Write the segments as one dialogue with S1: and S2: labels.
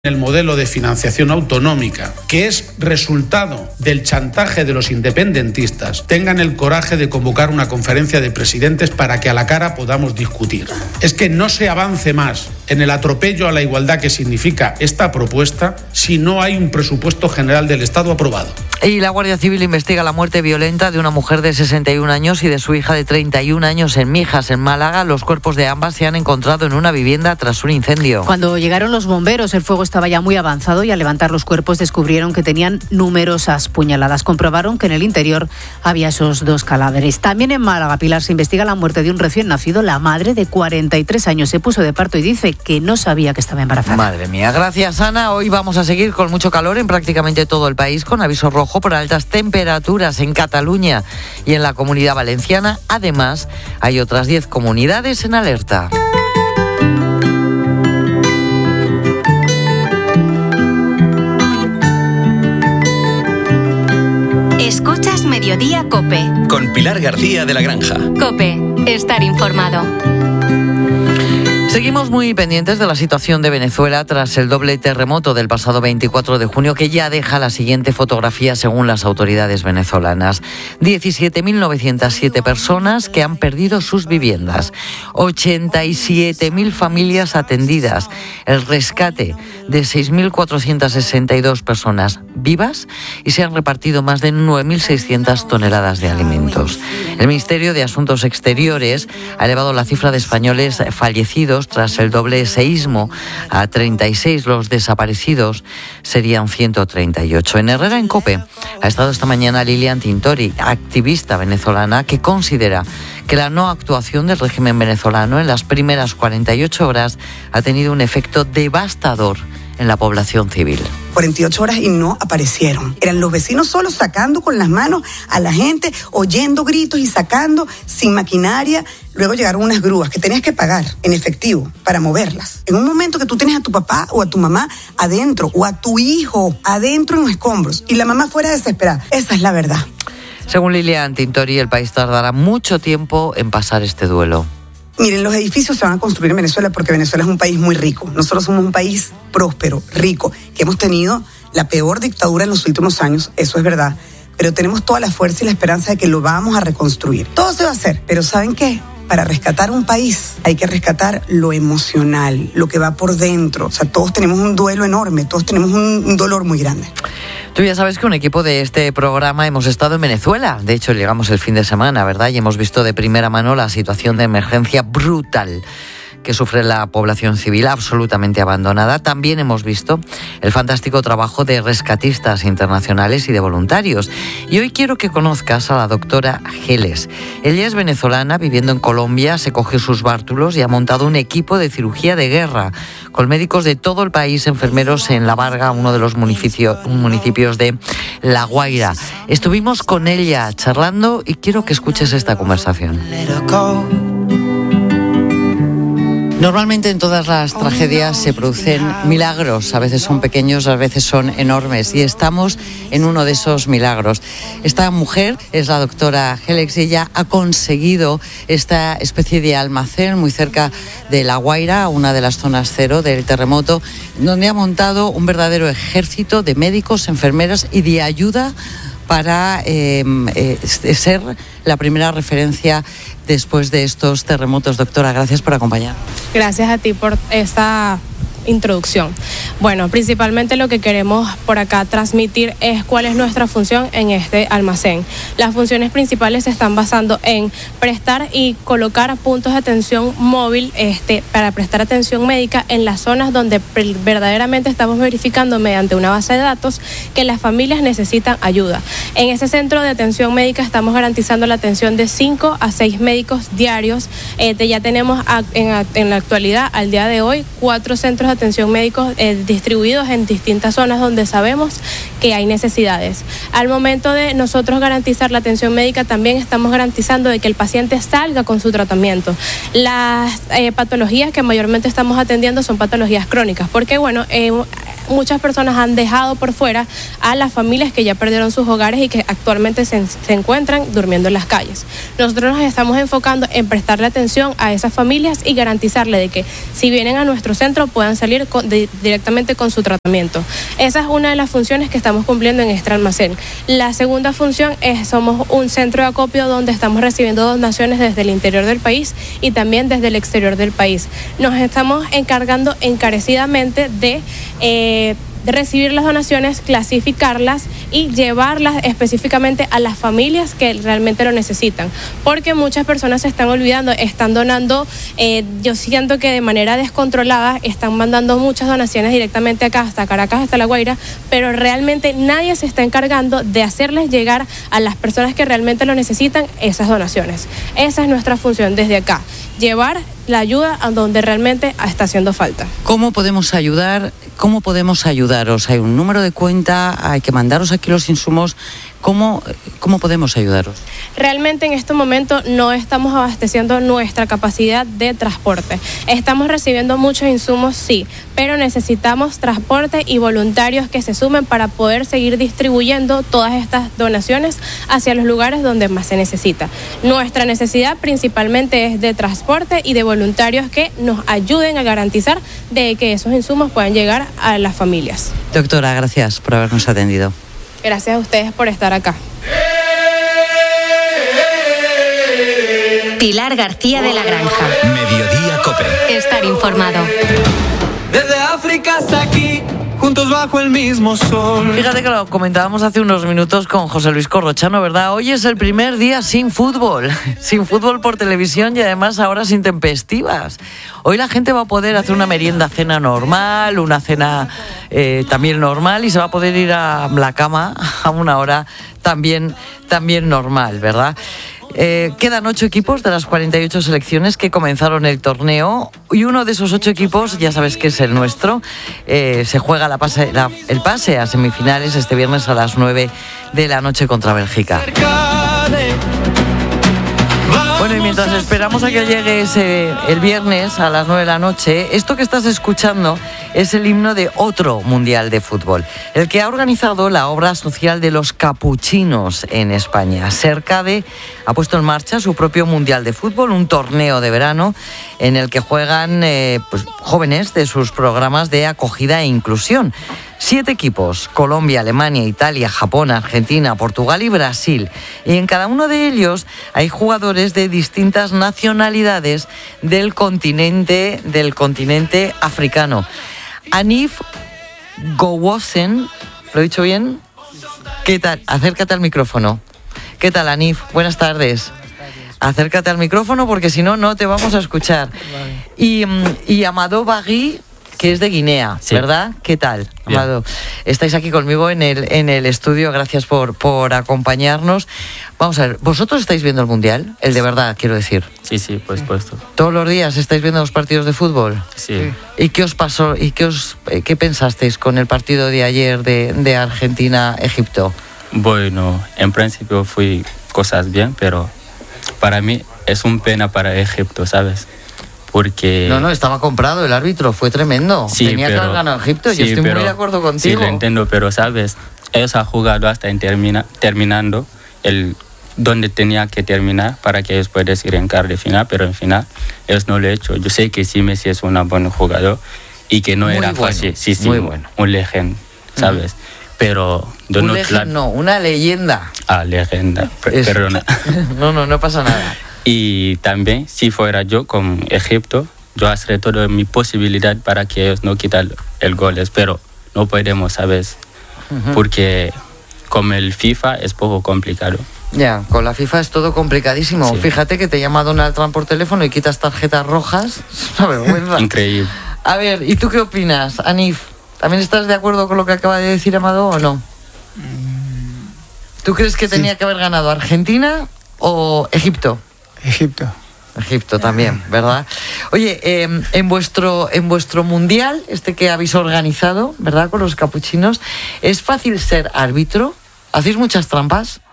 S1: El modelo de financiación autonómica, que es resultado del chantaje de los independentistas, tengan el coraje de convocar una conferencia de presidentes para que a la cara podamos discutir. Es que no se avance más en el atropello a la igualdad que significa esta propuesta si no hay un presupuesto general del Estado aprobado.
S2: Y la Guardia Civil investiga la muerte violenta de una mujer de 61 años y de su hija de 31 años en Mijas, en Málaga. Los cuerpos de ambas se han encontrado en una vivienda tras un incendio.
S3: Cuando llegaron los bomberos, el fuego estaba ya muy avanzado y al levantar los cuerpos descubrieron que tenían numerosas puñaladas. Comprobaron que en el interior había esos dos cadáveres. También en Málaga, Pilar, se investiga la muerte de un recién nacido. La madre de 43 años se puso de parto y dice que no sabía que estaba embarazada.
S2: Madre mía, gracias Ana. Hoy vamos a seguir con mucho calor en prácticamente todo el país, con aviso rojo por altas temperaturas en Cataluña y en la Comunidad Valenciana. Además, hay otras 10 comunidades en alerta.
S4: Escuchas Mediodía COPE.
S5: Con Pilar García de la Granja.
S4: COPE, estar informado.
S2: Seguimos muy pendientes de la situación de Venezuela tras el doble terremoto del pasado 24 de junio, que ya deja la siguiente fotografía según las autoridades venezolanas. 17.907 personas que han perdido sus viviendas, 87.000 familias atendidas, el rescate de 6.462 personas vivas y se han repartido más de 9.600 toneladas de alimentos. El Ministerio de Asuntos Exteriores ha elevado la cifra de españoles fallecidos tras el doble seísmo a 36. Los desaparecidos serían 138. En Herrera en COPE ha estado esta mañana Lilian Tintori, activista venezolana, que considera que la no actuación del régimen venezolano en las primeras 48 horas ha tenido un efecto devastador en la población civil.
S6: 48 horas y no aparecieron. Eran los vecinos solos sacando con las manos a la gente, oyendo gritos y sacando sin maquinaria. Luego llegaron unas grúas que tenías que pagar en efectivo para moverlas. En un momento que tú tienes a tu papá o a tu mamá adentro o a tu hijo adentro en los escombros y la mamá fuera desesperada. Esa es la verdad.
S2: Según Lilian Tintori, el país tardará mucho tiempo en pasar este duelo.
S6: Miren, los edificios se van a construir en Venezuela porque Venezuela es un país muy rico. Nosotros somos un país próspero, rico, que hemos tenido la peor dictadura en los últimos años, eso es verdad. Pero tenemos toda la fuerza y la esperanza de que lo vamos a reconstruir. Todo se va a hacer, pero ¿saben qué? Para rescatar un país hay que rescatar lo emocional, lo que va por dentro. O sea, todos tenemos un duelo enorme, todos tenemos un dolor muy grande.
S2: Tú ya sabes que un equipo de este programa hemos estado en Venezuela. De hecho, llegamos el fin de semana, ¿verdad? Y hemos visto de primera mano la situación de emergencia brutal que sufre la población civil absolutamente abandonada. También hemos visto el fantástico trabajo de rescatistas internacionales y de voluntarios. Y hoy quiero que conozcas a la doctora Geles. Ella es venezolana, viviendo en Colombia, se cogió sus bártulos y ha montado un equipo de cirugía de guerra con médicos de todo el país, enfermeros en La Varga, uno de los municipios de La Guaira. Estuvimos con ella charlando y quiero que escuches esta conversación. Normalmente en todas las tragedias se producen milagros, a veces son pequeños, a veces son enormes, y estamos en uno de esos milagros. Esta mujer es la doctora Geles y ella ha conseguido esta especie de almacén muy cerca de La Guaira, una de las zonas cero del terremoto, donde ha montado un verdadero ejército de médicos, enfermeras y de ayuda para ser la primera referencia después de estos terremotos. Doctora, gracias por acompañar.
S7: Gracias a ti por esta introducción. Bueno, principalmente lo que queremos por acá transmitir es cuál es nuestra función en este almacén. Las funciones principales se están basando en prestar y colocar puntos de atención móvil para prestar atención médica en las zonas donde verdaderamente estamos verificando mediante una base de datos que las familias necesitan ayuda. En ese centro de atención médica estamos garantizando la atención de 5 a 6 médicos diarios. Ya tenemos en la actualidad, al día de hoy, 4 centros de atención médicos distribuidos en distintas zonas donde sabemos que hay necesidades. Al momento de nosotros garantizar la atención médica, también estamos garantizando de que el paciente salga con su tratamiento. Las patologías que mayormente estamos atendiendo son patologías crónicas, porque bueno, muchas personas han dejado por fuera a las familias que ya perdieron sus hogares y que actualmente se encuentran durmiendo en las calles. Nosotros nos estamos enfocando en prestarle atención a esas familias y garantizarle de que si vienen a nuestro centro puedan salir directamente con su tratamiento. Esa es una de las funciones que estamos cumpliendo en este almacén. La segunda función es, somos un centro de acopio donde estamos recibiendo donaciones desde el interior del país y también desde el exterior del país. Nos estamos encargando encarecidamente de recibir las donaciones, clasificarlas y llevarlas específicamente a las familias que realmente lo necesitan, porque muchas personas se están olvidando, están donando, yo siento que de manera descontrolada están mandando muchas donaciones directamente acá, hasta Caracas, hasta La Guaira, pero realmente nadie se está encargando de hacerles llegar a las personas que realmente lo necesitan esas donaciones. Esa es nuestra función desde acá, llevar la ayuda a donde realmente está haciendo falta.
S2: ¿Cómo podemos ayudar? ¿Cómo podemos ayudaros? ¿Hay un número de cuenta? ¿Hay que mandaros aquí los insumos? ¿Cómo podemos ayudaros?
S7: Realmente en este momento no estamos abasteciendo nuestra capacidad de transporte. Estamos recibiendo muchos insumos, sí, pero necesitamos transporte y voluntarios que se sumen para poder seguir distribuyendo todas estas donaciones hacia los lugares donde más se necesita. Nuestra necesidad principalmente es de transporte y de voluntarios que nos ayuden a garantizar de que esos insumos puedan llegar a las familias.
S2: Doctora, gracias por habernos atendido.
S7: Gracias a ustedes por estar acá.
S4: Pilar García de la Granja.
S5: Mediodía COPE.
S4: Estar informado.
S8: Desde África hasta aquí, juntos bajo el mismo sol.
S2: Fíjate que lo comentábamos hace unos minutos con José Luis Corrochano, ¿verdad? Hoy es el primer día sin fútbol por televisión y además ahora sin tempestivas. Hoy la gente va a poder hacer una merienda, cena normal, una cena también normal, y se va a poder ir a la cama a una hora también normal, ¿verdad? Quedan 8 equipos de las 48 selecciones que comenzaron el torneo, y uno de esos 8 equipos, ya sabes que es el nuestro, se juega el pase a semifinales este viernes a las 9 de la noche contra Bélgica. Bueno, y mientras esperamos a que llegue el viernes a las 9 de la noche, esto que estás escuchando es el himno de otro mundial de fútbol, el que ha organizado la obra social de los capuchinos en España. Sercade ha puesto en marcha su propio mundial de fútbol, un torneo de verano en el que juegan jóvenes de sus programas de acogida e inclusión. 7 equipos: Colombia, Alemania, Italia, Japón, Argentina, Portugal y Brasil. Y en cada uno de ellos hay jugadores de distintas nacionalidades del continente africano. Anif Gowoshen, ¿lo he dicho bien? ¿Qué tal? Acércate al micrófono. ¿Qué tal, Anif? Buenas tardes. Acércate al micrófono porque si no, no te vamos a escuchar. Y Amadou Bagui, que es de Guinea, sí, ¿verdad? ¿Qué tal, Amado? Estáis aquí conmigo en el estudio, gracias por acompañarnos. Vamos a ver, ¿vosotros estáis viendo el Mundial? El de verdad, quiero decir.
S9: Sí, por supuesto.
S2: ¿Todos los días estáis viendo los partidos de fútbol?
S9: Sí.
S2: ¿Y qué os pasó? ¿Y qué pensasteis con el partido de ayer de Argentina-Egipto?
S9: Bueno, en principio fui cosas bien, pero para mí es un pena para Egipto, ¿sabes? Porque...
S2: No, estaba comprado el árbitro, fue tremendo.
S9: Sí,
S2: tenía que haber ganado Egipto, yo estoy muy de acuerdo contigo.
S9: Sí, lo entiendo, pero sabes, ellos han jugado hasta terminando donde tenía que terminar para que ellos puedan ir en cuartos de final, pero en final ellos no lo han hecho. Yo sé que sí, Messi es un buen jugador y que no muy era bueno, fácil. Sí, muy bueno. Un legend, ¿sabes? Pero...
S2: una leyenda.
S9: Leyenda, perdona.
S2: No pasa nada.
S9: Y también, si fuera yo con Egipto, yo haré toda mi posibilidad para que ellos no quiten el gol, pero no podemos, ¿sabes? Porque con el FIFA es poco complicado.
S2: Ya, con la FIFA es todo complicadísimo. Sí. Fíjate que te llama Donald Trump por teléfono y quitas tarjetas rojas. Es una vergüenza.
S9: Increíble.
S2: A ver, ¿y tú qué opinas, Anif? ¿También estás de acuerdo con lo que acaba de decir Amado o no? ¿Tú crees que tenía que haber ganado Argentina o Egipto? Egipto también, ¿verdad? Oye, en vuestro mundial, que habéis organizado, ¿verdad? Con los capuchinos, ¿es fácil ser árbitro? ¿Hacéis muchas trampas?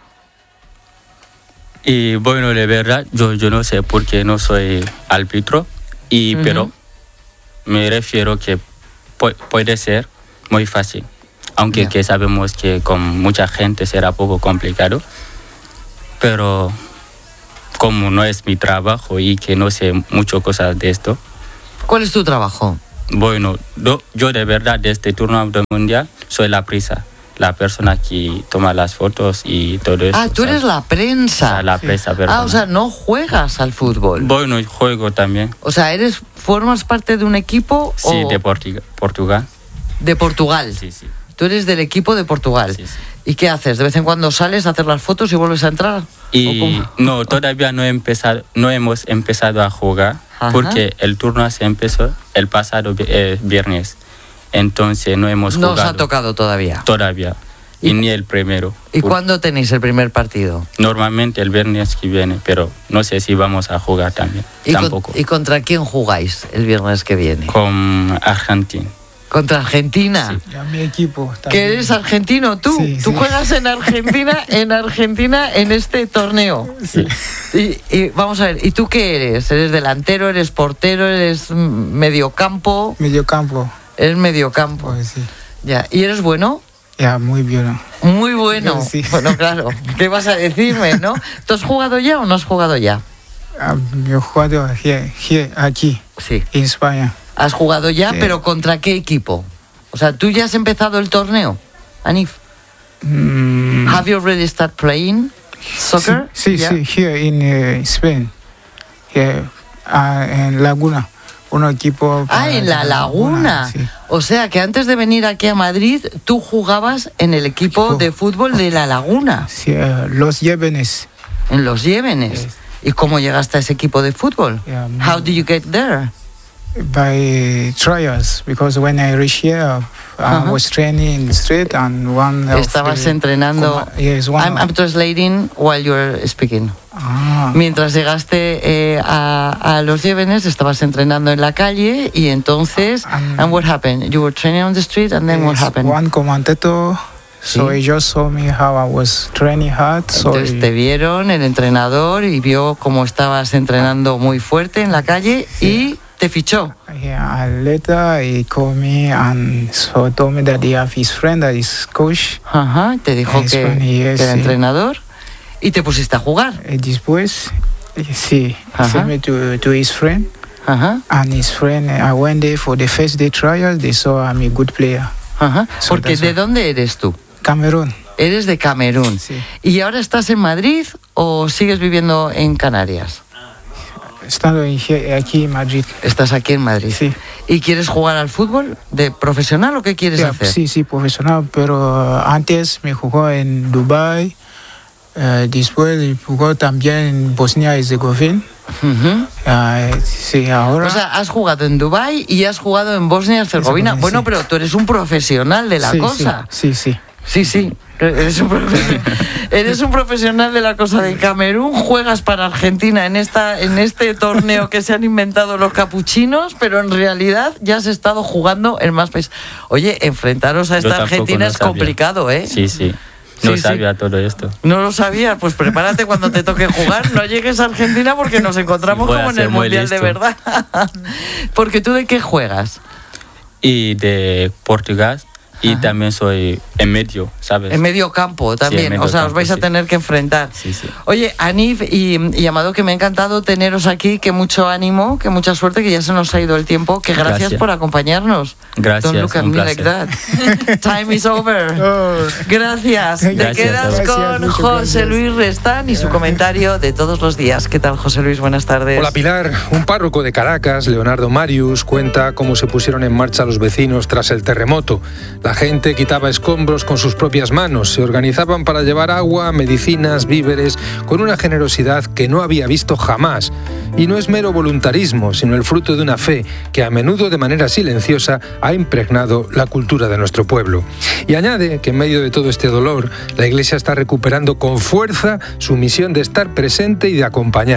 S9: Y bueno, de verdad, yo no sé por qué no soy árbitro, pero me refiero que puede ser, muy fácil. Aunque que sabemos que con mucha gente será poco complicado, pero como no es mi trabajo y que no sé mucho cosas de esto.
S2: ¿Cuál es tu trabajo?
S9: Bueno, yo de verdad de este turno mundial soy la prensa, la persona que toma las fotos y todo eso.
S2: Ah, tú eres la prensa.
S9: O sea, la prensa, perdón.
S2: O sea, no juegas al fútbol.
S9: Bueno, juego también.
S2: O sea, ¿formas parte de un equipo?
S9: Sí,
S2: o...
S9: de Portugal.
S2: ¿De Portugal?
S9: Sí, sí.
S2: Tú eres del equipo de Portugal.
S9: Sí, sí.
S2: ¿Y qué haces? ¿De vez en cuando sales a hacer las fotos y vuelves a entrar?
S9: Y no, todavía no hemos empezado a jugar. Ajá. Porque el turno se empezó el pasado viernes. Entonces no hemos jugado.
S2: No os ha tocado todavía.
S9: Todavía. Y ni el primero.
S2: ¿Y cuándo tenéis el primer partido?
S9: Normalmente el viernes que viene, pero no sé si vamos a jugar también. Tampoco.
S2: ¿Y contra quién jugáis el viernes que viene?
S9: Con Argentina.
S2: ¿Contra Argentina?
S10: Sí. Ya, mi equipo.
S2: ¿Que eres argentino tú?
S10: Sí,
S2: ¿Tú
S10: sí.
S2: juegas en Argentina en este torneo?
S10: Sí.
S2: Y vamos a ver, ¿y tú qué eres? ¿Eres delantero, eres portero, eres mediocampo?
S10: Mediocampo.
S2: Eres mediocampo.
S10: Pues sí.
S2: Ya, ¿y eres bueno?
S10: Ya, muy bien.
S2: Muy bueno.
S10: Sí.
S2: Bueno, claro. ¿Qué vas a decirme, no? ¿Tú has jugado ya o no has jugado ya?
S10: Yo he jugado aquí,
S2: sí,
S10: en España.
S2: ¿Has jugado ya,
S10: sí.
S2: pero contra qué equipo? O sea, ¿tú ya has empezado el torneo, Anif? Have you already started playing soccer?
S10: Sí,
S2: yeah.
S10: sí, here in Spain. Here, en Laguna. Un equipo...
S2: En La Laguna.
S10: Sí.
S2: O sea, que antes de venir aquí a Madrid, tú jugabas en el equipo de fútbol de La Laguna.
S10: Sí, Los Llévenes.
S2: En Los Llévenes.
S10: Yes.
S2: ¿Y cómo llegaste a ese equipo de fútbol?
S10: Yeah,
S2: How did you get there?
S10: By trials, because when I reached here, I was training in the street and
S2: Estabas entrenando.
S10: Yes,
S2: I'm translating while you're speaking. Mientras llegaste a Los Llévenes, estabas entrenando en la calle y entonces, and what happened? You were training on the street and then what happened?
S10: One commentator, so he just saw me how I was training hard.
S2: Entonces te vieron el entrenador y vio cómo estabas entrenando muy fuerte en la calle y te fichó.
S10: Yeah, later he called me and so told me that he have his friend that is coach.
S2: Ajá, te dijo que era entrenador y te pusiste a jugar.
S10: Después, sí, sent me to his friend.
S2: Ajá.
S10: And his friend, I went there for the first day trial. They saw I'm a good player.
S2: Ajá. So porque ¿de dónde eres tú?
S10: Camerún.
S2: Eres de Camerún.
S10: Sí.
S2: ¿Y ahora estás en Madrid o sigues viviendo en Canarias?
S10: Estando aquí en Madrid.
S2: Estás aquí en Madrid.
S10: Sí.
S2: ¿Y quieres jugar al fútbol de profesional o qué quieres hacer?
S10: Sí, profesional, pero antes me jugó en Dubái, después jugó también en Bosnia y Herzegovina. Sí, ahora.
S2: O sea, has jugado en Dubái y has jugado en Bosnia y Herzegovina. Bueno, pero tú eres un profesional de la cosa.
S10: Sí.
S2: Sí. Eres un profesional de la cosa de Camerún, juegas para Argentina en este torneo que se han inventado los capuchinos, pero en realidad ya has estado jugando en más países. Oye, enfrentaros a esta Argentina es complicado, ¿eh?
S9: Sí. No sabía todo esto.
S2: No lo sabía, pues prepárate cuando te toque jugar, no llegues a Argentina porque nos encontramos como en el Mundial de verdad. Porque tú ¿de qué juegas?
S9: Y de Portugal. Y también soy en medio, ¿sabes?
S2: En medio campo también,
S9: sí, medio
S2: o sea,
S9: campo,
S2: os vais a tener que enfrentar.
S9: Sí.
S2: Oye, Anif y Amado, que me ha encantado teneros aquí, que mucho ánimo, que mucha suerte, que ya se nos ha ido el tiempo, que gracias por acompañarnos.
S9: Gracias,
S2: Don't look at me like that. Time is over. Gracias. Te quedas con José Luis Restán y su comentario de todos los días. ¿Qué tal, José Luis? Buenas tardes.
S11: Hola, Pilar. Un párroco de Caracas, Leonardo Marius, cuenta cómo se pusieron en marcha los vecinos tras el terremoto. La gente quitaba escombros con sus propias manos, se organizaban para llevar agua, medicinas, víveres, con una generosidad que no había visto jamás. Y no es mero voluntarismo, sino el fruto de una fe que a menudo de manera silenciosa ha impregnado la cultura de nuestro pueblo. Y añade que en medio de todo este dolor, la Iglesia está recuperando con fuerza su misión de estar presente y de acompañar.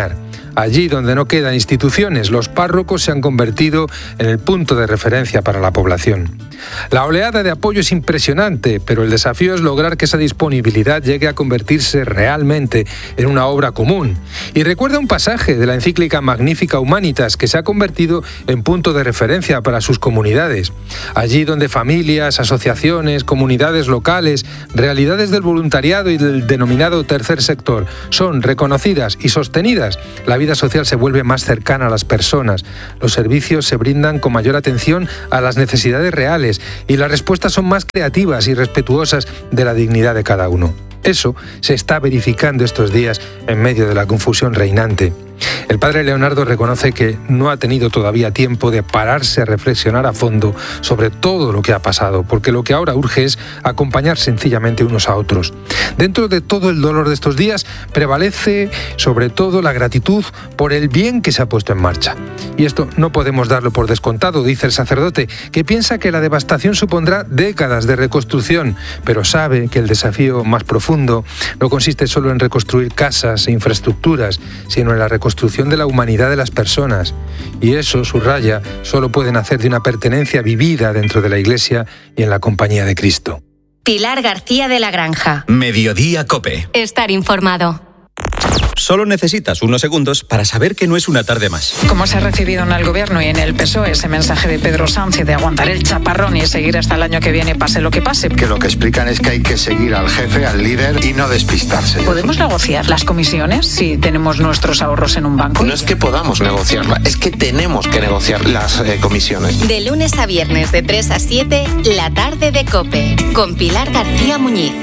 S11: Allí donde no quedan instituciones, los párrocos se han convertido en el punto de referencia para la población. La oleada de apoyo es impresionante, pero el desafío es lograr que esa disponibilidad llegue a convertirse realmente en una obra común. Y recuerda un pasaje de la encíclica Magnificat Humanitas, que se ha convertido en punto de referencia para sus comunidades. Allí donde familias, asociaciones, comunidades locales, realidades del voluntariado y del denominado tercer sector son reconocidas y sostenidas, la vida social se vuelve más cercana a las personas. Los servicios se brindan con mayor atención a las necesidades reales y las respuestas son más creativas y respetuosas de la dignidad de cada uno. Eso se está verificando estos días en medio de la confusión reinante. El padre Leonardo reconoce que no ha tenido todavía tiempo de pararse a reflexionar a fondo sobre todo lo que ha pasado, porque lo que ahora urge es acompañar sencillamente unos a otros. Dentro de todo el dolor de estos días prevalece sobre todo la gratitud por el bien que se ha puesto en marcha. Y esto no podemos darlo por descontado, dice el sacerdote, que piensa que la devastación supondrá décadas de reconstrucción, pero sabe que el desafío más profundo no consiste solo en reconstruir casas e infraestructuras, sino en la reconstrucción de la humanidad de las personas. Y eso, subraya, solo pueden hacer de una pertenencia vivida dentro de la Iglesia y en la compañía de Cristo.
S4: Pilar García de la Granja.
S5: Mediodía COPE.
S4: Estar informado.
S5: Solo necesitas unos segundos para saber que no es una tarde más.
S12: Como se ha recibido en el Gobierno y en el PSOE ese mensaje de Pedro Sánchez de aguantar el chaparrón y seguir hasta el año que viene pase lo que pase.
S13: Que lo que explican es que hay que seguir al jefe, al líder y no despistarse.
S12: ¿Podemos negociar las comisiones si tenemos nuestros ahorros en un banco?
S13: No es que podamos negociarla, es que tenemos que negociar las comisiones.
S4: De lunes a viernes de 3 a 7, la tarde de COPE, con Pilar García Muñiz.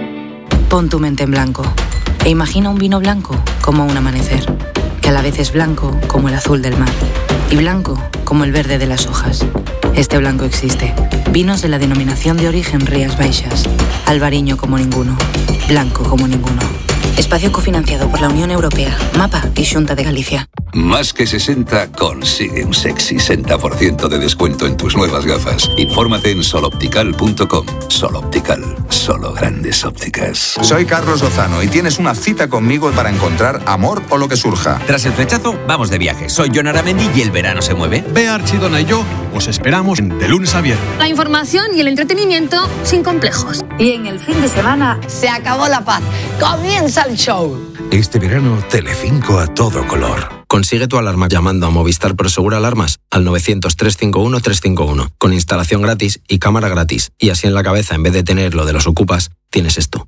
S14: Pon tu mente en blanco e imagina un vino blanco como un amanecer, que a la vez es blanco como el azul del mar y blanco como el verde de las hojas. Este blanco existe. Vinos de la denominación de origen Rías Baixas. Albariño como ninguno. Blanco como ninguno. Espacio cofinanciado por la Unión Europea, MAPA y Xunta de Galicia.
S15: Más que 60 consigue un sexy 60% de descuento en tus nuevas gafas. Infórmate en soloptical.com. Soloptical, solo grandes ópticas.
S16: Soy Carlos Lozano y tienes una cita conmigo para encontrar amor o lo que surja.
S17: Tras el flechazo, vamos de viaje. Soy Jon Aramendi y el verano se mueve.
S18: Bea Archidona y yo os esperamos de lunes a viernes.
S19: La información y el entretenimiento sin complejos.
S20: Y en el fin de semana
S21: se acabó la paz. Comienza el show.
S15: Este verano, Telecinco a todo color.
S22: Consigue tu alarma llamando a Movistar Prosegur Alarmas al 900-351-351 con instalación gratis y cámara gratis. Y así en la cabeza, en vez de tener lo de los ocupas, tienes esto.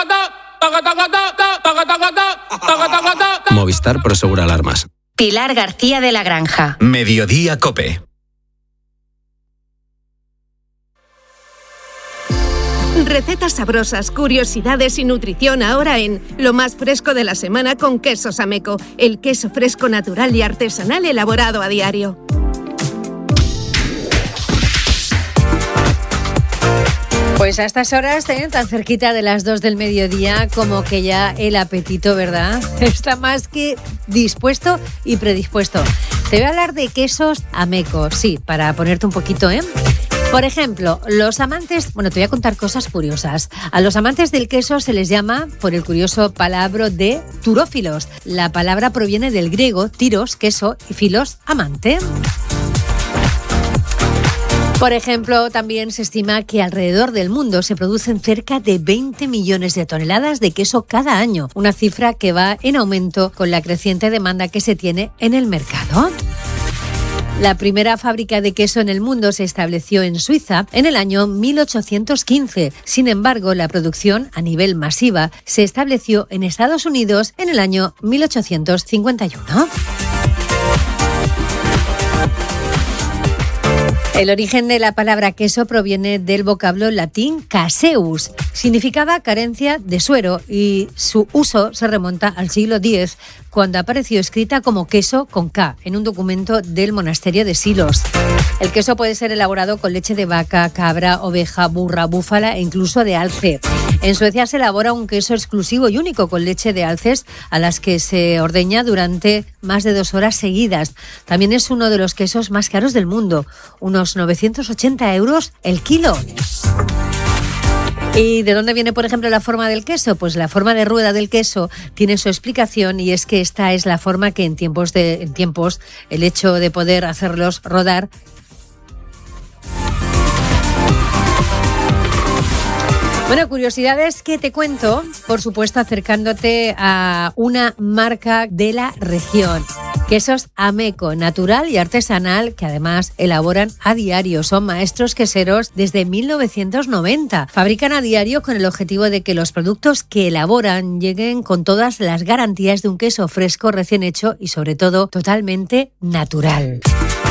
S22: Movistar Prosegur Alarmas.
S4: Pilar García de la Granja.
S5: Mediodía COPE.
S23: Recetas sabrosas, curiosidades y nutrición ahora en Lo más fresco de la semana con Quesos Ameco, el queso fresco natural y artesanal elaborado a diario.
S24: Pues a estas horas, tan cerquita de las 2 del mediodía, como que ya el apetito, ¿verdad? Está más que dispuesto y predispuesto. Te voy a hablar de quesos Ameco, sí, para ponerte un poquito, Por ejemplo, los amantes... te voy a contar cosas curiosas. A los amantes del queso se les llama por el curioso palabra de turófilos. La palabra proviene del griego tiros, queso, y filos, amante. Por ejemplo, también se estima que alrededor del mundo se producen cerca de 20 millones de toneladas de queso cada año, una cifra que va en aumento con la creciente demanda que se tiene en el mercado. La primera fábrica de queso en el mundo se estableció en Suiza en el año 1815. Sin embargo, la producción a nivel masiva se estableció en Estados Unidos en el año 1851. El origen de la palabra queso proviene del vocablo latín caseus. Significaba carencia de suero y su uso se remonta al siglo X, cuando apareció escrita como queso con K en un documento del monasterio de Silos. El queso puede ser elaborado con leche de vaca, cabra, oveja, burra, búfala e incluso de alce. En Suecia se elabora un queso exclusivo y único con leche de alces a las que se ordeña durante más de 2 horas seguidas. También es uno de los quesos más caros del mundo, unos 980 € el kilo. ¿Y de dónde viene, por ejemplo, la forma del queso? Pues la forma de rueda del queso tiene su explicación, y es que esta es la forma que en tiempos el hecho de poder hacerlos rodar. Bueno, curiosidades que te cuento, por supuesto, acercándote a una marca de la región. Quesos Ameco, natural y artesanal, que además elaboran a diario. Son maestros queseros desde 1990. Fabrican a diario con el objetivo de que los productos que elaboran lleguen con todas las garantías de un queso fresco, recién hecho y, sobre todo, totalmente natural.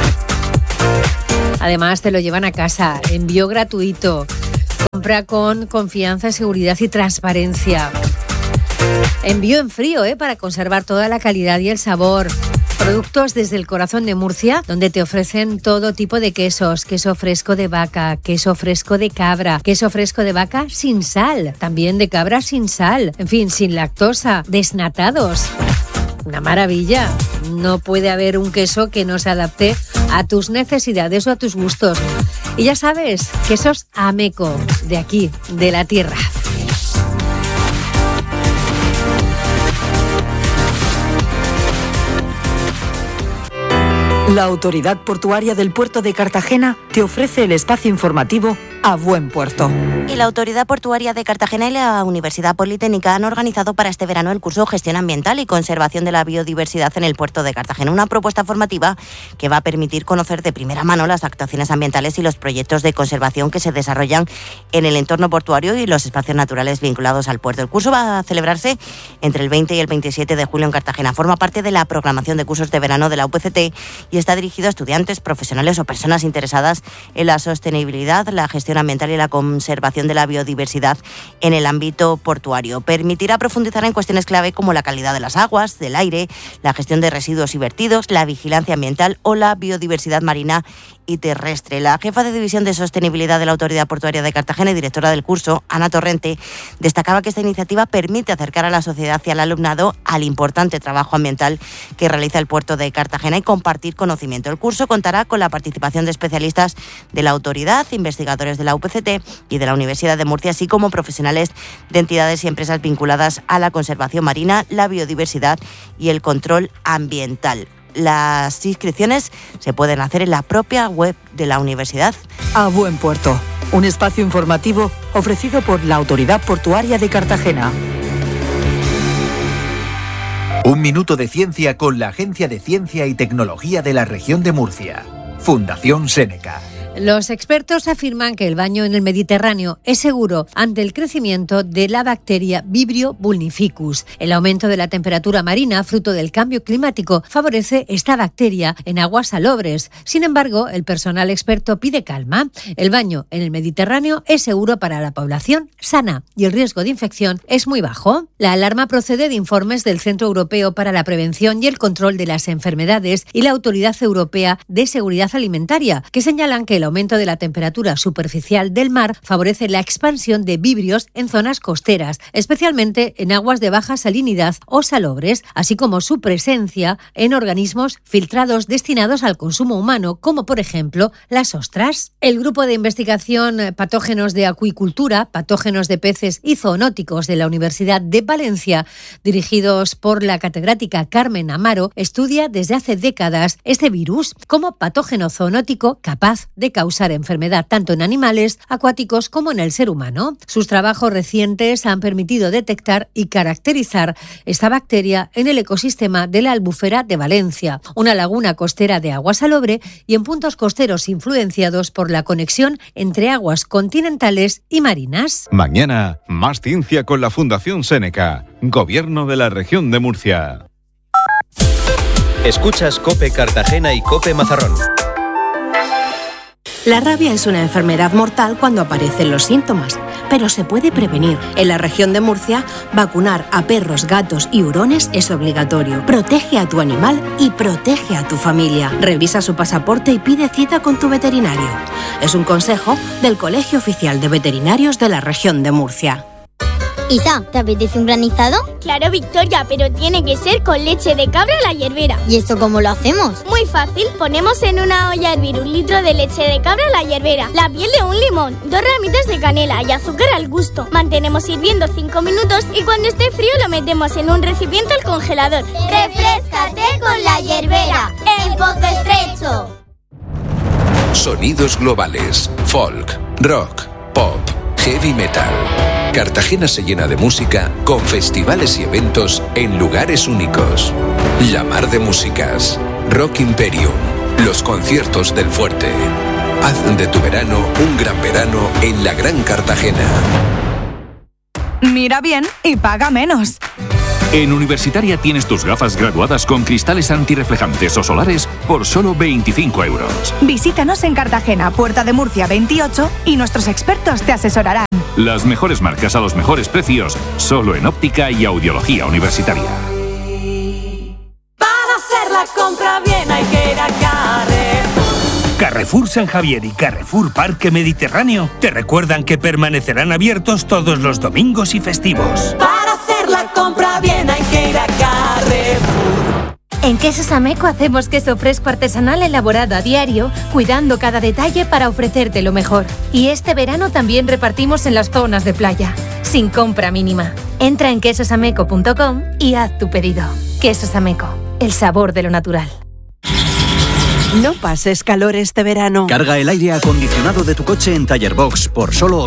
S24: Además, te lo llevan a casa, envío gratuito. Compra con confianza, seguridad y transparencia. Envío en frío, para conservar toda la calidad y el sabor. Productos desde el corazón de Murcia, donde te ofrecen todo tipo de quesos. Queso fresco de vaca, queso fresco de cabra, queso fresco de vaca sin sal, también de cabra sin sal, en fin, sin lactosa, desnatados. Una maravilla. No puede haber un queso que no se adapte a tus necesidades o a tus gustos. Y ya sabes, quesos Ameco, de aquí, de la tierra.
S1: La Autoridad Portuaria del Puerto de Cartagena te ofrece el espacio informativo A Buen Puerto.
S3: Y la Autoridad Portuaria de Cartagena y la Universidad Politécnica han organizado para este verano el curso Gestión Ambiental y Conservación de la Biodiversidad en el Puerto de Cartagena, una propuesta formativa que va a permitir conocer de primera mano las actuaciones ambientales y los proyectos de conservación que se desarrollan en el entorno portuario y los espacios naturales vinculados al puerto. El curso va a celebrarse entre el 20 y el 27 de julio en Cartagena. Forma parte de la programación de cursos de verano de la UPCT y está dirigido a estudiantes, profesionales o personas interesadas en la sostenibilidad, la gestión ambiental y la conservación de la biodiversidad en el ámbito portuario. Permitirá profundizar en cuestiones clave como la calidad de las aguas, del aire, la gestión de residuos y vertidos, la vigilancia ambiental o la biodiversidad marina y terrestre. La jefa de División de Sostenibilidad de la Autoridad Portuaria de Cartagena y directora del curso, Ana Torrente, destacaba que esta iniciativa permite acercar a la sociedad y al alumnado al importante trabajo ambiental que realiza el puerto de Cartagena y compartir conocimiento. El curso contará con la participación de especialistas de la autoridad, investigadores de la UPCT y de la Universidad de Murcia, así como profesionales de entidades y empresas vinculadas a la conservación marina, la biodiversidad y el control ambiental. Las inscripciones se pueden hacer en la propia web de la universidad.
S1: A Buen Puerto, un espacio informativo ofrecido por la Autoridad Portuaria de Cartagena.
S6: Un minuto de ciencia con la Agencia de Ciencia y Tecnología de la Región de Murcia. Fundación Seneca.
S24: Los expertos afirman que el baño en el Mediterráneo es seguro ante el crecimiento de la bacteria Vibrio vulnificus. El aumento de la temperatura marina, fruto del cambio climático, favorece esta bacteria en aguas salobres. Sin embargo, el personal experto pide calma. El baño en el Mediterráneo es seguro para la población sana y el riesgo de infección es muy bajo. La alarma procede de informes del Centro Europeo para la Prevención y el Control de las Enfermedades y la Autoridad Europea de Seguridad Alimentaria, que señalan que el aumento de la temperatura superficial del mar favorece la expansión de vibrios en zonas costeras, especialmente en aguas de baja salinidad o salobres, así como su presencia en organismos filtrados destinados al consumo humano, como por ejemplo las ostras. El grupo de investigación Patógenos de Acuicultura, Patógenos de Peces y Zoonóticos de la Universidad de Valencia, dirigidos por la catedrática Carmen Amaro, estudia desde hace décadas este virus como patógeno zoonótico capaz de causar enfermedad tanto en animales acuáticos como en el ser humano. Sus trabajos recientes han permitido detectar y caracterizar esta bacteria en el ecosistema de la Albufera de Valencia, una laguna costera de agua salobre y en puntos costeros influenciados por la conexión entre aguas continentales y marinas.
S20: Mañana, más ciencia con la Fundación Seneca, Gobierno de la Región de Murcia.
S25: Escuchas COPE Cartagena y COPE Mazarrón.
S26: La rabia es una enfermedad mortal cuando aparecen los síntomas, pero se puede prevenir. En la región de Murcia, vacunar a perros, gatos y hurones es obligatorio. Protege a tu animal y protege a tu familia. Revisa su pasaporte y pide cita con tu veterinario. Es un consejo del Colegio Oficial de Veterinarios de la región de Murcia.
S2: Isa, ¿te apetece un granizado?
S7: Claro, Victoria, pero tiene que ser con leche de cabra a la hierbera.
S2: ¿Y esto cómo lo hacemos?
S7: Muy fácil, ponemos en una olla a hervir 1 litro de leche de cabra a la hierbera, la piel de un limón, 2 ramitas de canela y azúcar al gusto. Mantenemos hirviendo 5 minutos y cuando esté frío lo metemos en un recipiente al congelador.
S2: ¡Refréscate con la hierbera! ¡En Pozo Estrecho!
S15: Sonidos globales, folk, rock, pop, heavy metal. Cartagena se llena de música con festivales y eventos en lugares únicos. La Mar de Músicas, Rock Imperium, los conciertos del Fuerte. Haz de tu verano un gran verano en la Gran Cartagena.
S8: Mira bien y paga menos.
S9: En Universitaria tienes tus gafas graduadas con cristales antirreflejantes o solares por solo 25 euros.
S8: Visítanos en Cartagena, Puerta de Murcia 28 y nuestros expertos te asesorarán.
S9: Las mejores marcas a los mejores precios, solo en óptica y audiología universitaria.
S10: Para hacer la compra bien hay que ir a Carrefour.
S11: Carrefour San Javier y Carrefour Parque Mediterráneo te recuerdan que permanecerán abiertos todos los domingos y festivos.
S10: Para hacer la compra bien hay que ir a Carrefour.
S24: En Quesos Ameco hacemos queso fresco artesanal elaborado a diario, cuidando cada detalle para ofrecerte lo mejor. Y este verano también repartimos en las zonas de playa, sin compra mínima. Entra en quesosameco.com y haz tu pedido. Quesos Ameco, el sabor de lo natural.
S27: No pases calor este verano.
S28: Carga el aire acondicionado de tu coche en Tallerbox por solo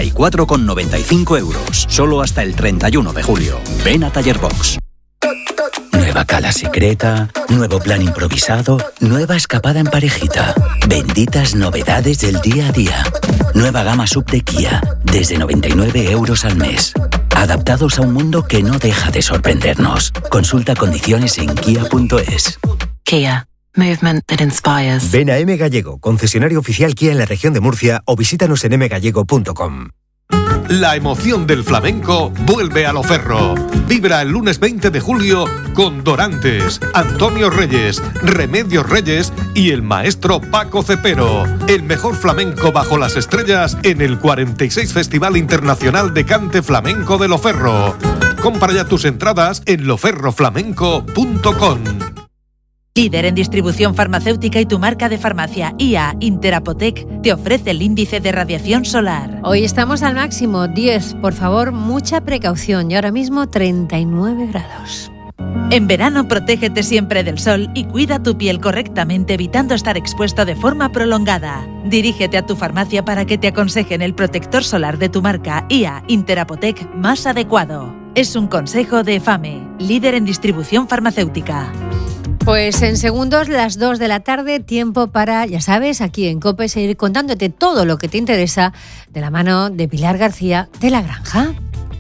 S28: 84,95 euros. Solo hasta el 31 de julio. Ven a Tallerbox.
S29: Nueva cala secreta, nuevo plan improvisado, nueva escapada en parejita. Benditas novedades del día a día. Nueva gama sub de Kia, desde 99 euros al mes. Adaptados a un mundo que no deja de sorprendernos. Consulta condiciones en kia.es.
S14: Kia. Movement that inspires.
S30: Ven a M Gallego, concesionario oficial Kia en la región de Murcia, o visítanos en mgallego.com.
S31: La emoción del flamenco vuelve a Loferro. Vibra el lunes 20 de julio con Dorantes, Antonio Reyes, Remedios Reyes y el maestro Paco Cepero. El mejor flamenco bajo las estrellas en el 46 Festival Internacional de Cante Flamenco de Loferro. Compra ya tus entradas en loferroflamenco.com.
S32: Líder en distribución farmacéutica y tu marca de farmacia, IA Interapotec, te ofrece el índice de radiación solar.
S24: Hoy estamos al máximo, 10. Por favor, mucha precaución. Y ahora mismo 39 grados.
S32: En verano, protégete siempre del sol y cuida tu piel correctamente, evitando estar expuesto de forma prolongada. Dirígete a tu farmacia para que te aconsejen el protector solar de tu marca, IA Interapotec, más adecuado. Es un consejo de FAME, líder en distribución farmacéutica.
S24: Pues en segundos, las 2 de la tarde, tiempo para, ya sabes, aquí en COPE, seguir contándote todo lo que te interesa de la mano de Pilar García de La Granja.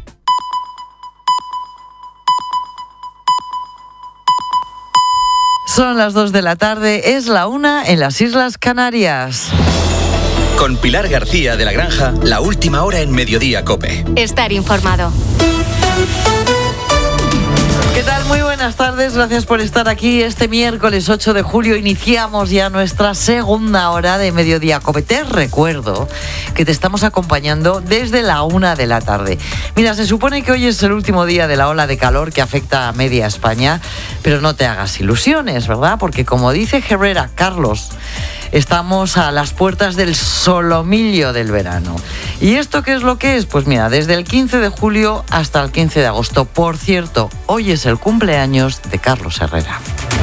S33: Son las 2 de la tarde, es la 1 en las Islas Canarias.
S25: Con Pilar García de La Granja, la última hora en Mediodía COPE.
S26: Estar informado.
S33: ¿Qué tal? Muy buenas tardes, gracias por estar aquí. Este miércoles 8 de julio iniciamos ya nuestra segunda hora de Mediodía COPE. Te recuerdo que te estamos acompañando desde la 1 de la tarde. Mira, se supone que hoy es el último día de la ola de calor que afecta a media España, pero no te hagas ilusiones, ¿verdad? Porque como dice Herrera Carlos, estamos a las puertas del solomillo del verano. ¿Y esto qué es lo que es? Pues mira, desde el 15 de julio hasta el 15 de agosto. Por cierto, hoy es el cumpleaños de Carlos Herrera.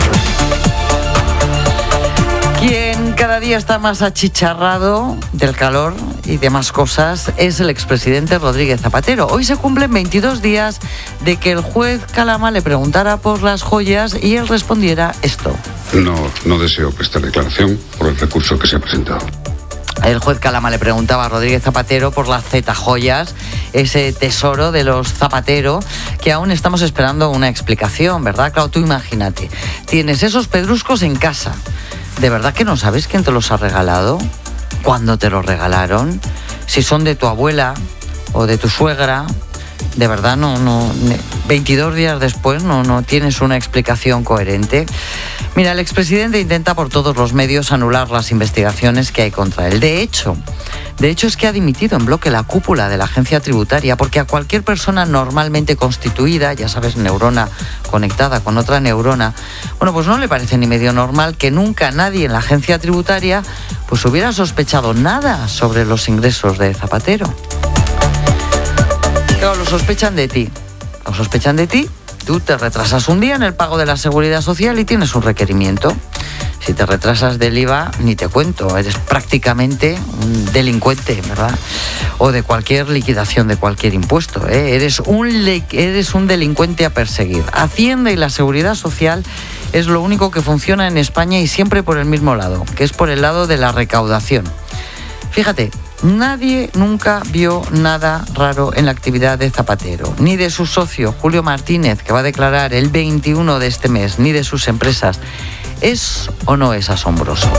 S33: Quien cada día está más achicharrado del calor y demás cosas es el expresidente Rodríguez Zapatero. Hoy se cumplen 22 días de que el juez Calama le preguntara por las joyas y él respondiera esto.
S34: No deseo prestar declaración por el recurso que se ha presentado.
S33: El juez Calama le preguntaba a Rodríguez Zapatero por las Z-joyas, ese tesoro de los Zapatero, que aún estamos esperando una explicación, ¿verdad? Claro, tú imagínate, tienes esos pedruscos en casa. ¿De verdad que no sabes quién te los ha regalado? ¿Cuándo te los regalaron? Si son de tu abuela o de tu suegra. De verdad, no 22 días después no tienes una explicación coherente. Mira, el expresidente intenta por todos los medios anular las investigaciones que hay contra él. De hecho, De hecho, es que ha dimitido en bloque la cúpula de la agencia tributaria, porque a cualquier persona normalmente constituida, ya sabes, neurona conectada con otra neurona, bueno, pues no le parece ni medio normal que nunca nadie en la agencia tributaria pues hubiera sospechado nada sobre los ingresos de Zapatero. Claro, lo sospechan de ti. Lo sospechan de ti. Tú te retrasas un día en el pago de la Seguridad Social y tienes un requerimiento. Si te retrasas del IVA, ni te cuento, eres prácticamente un delincuente, ¿verdad? O de cualquier liquidación de cualquier impuesto, ¿eh? Eres un delincuente a perseguir. Hacienda y la Seguridad Social es lo único que funciona en España y siempre por el mismo lado, que es por el lado de la recaudación. Fíjate, nadie nunca vio nada raro en la actividad de Zapatero, ni de su socio Julio Martínez, que va a declarar el 21 de este mes, ni de sus empresas. ¿Es o no es asombroso?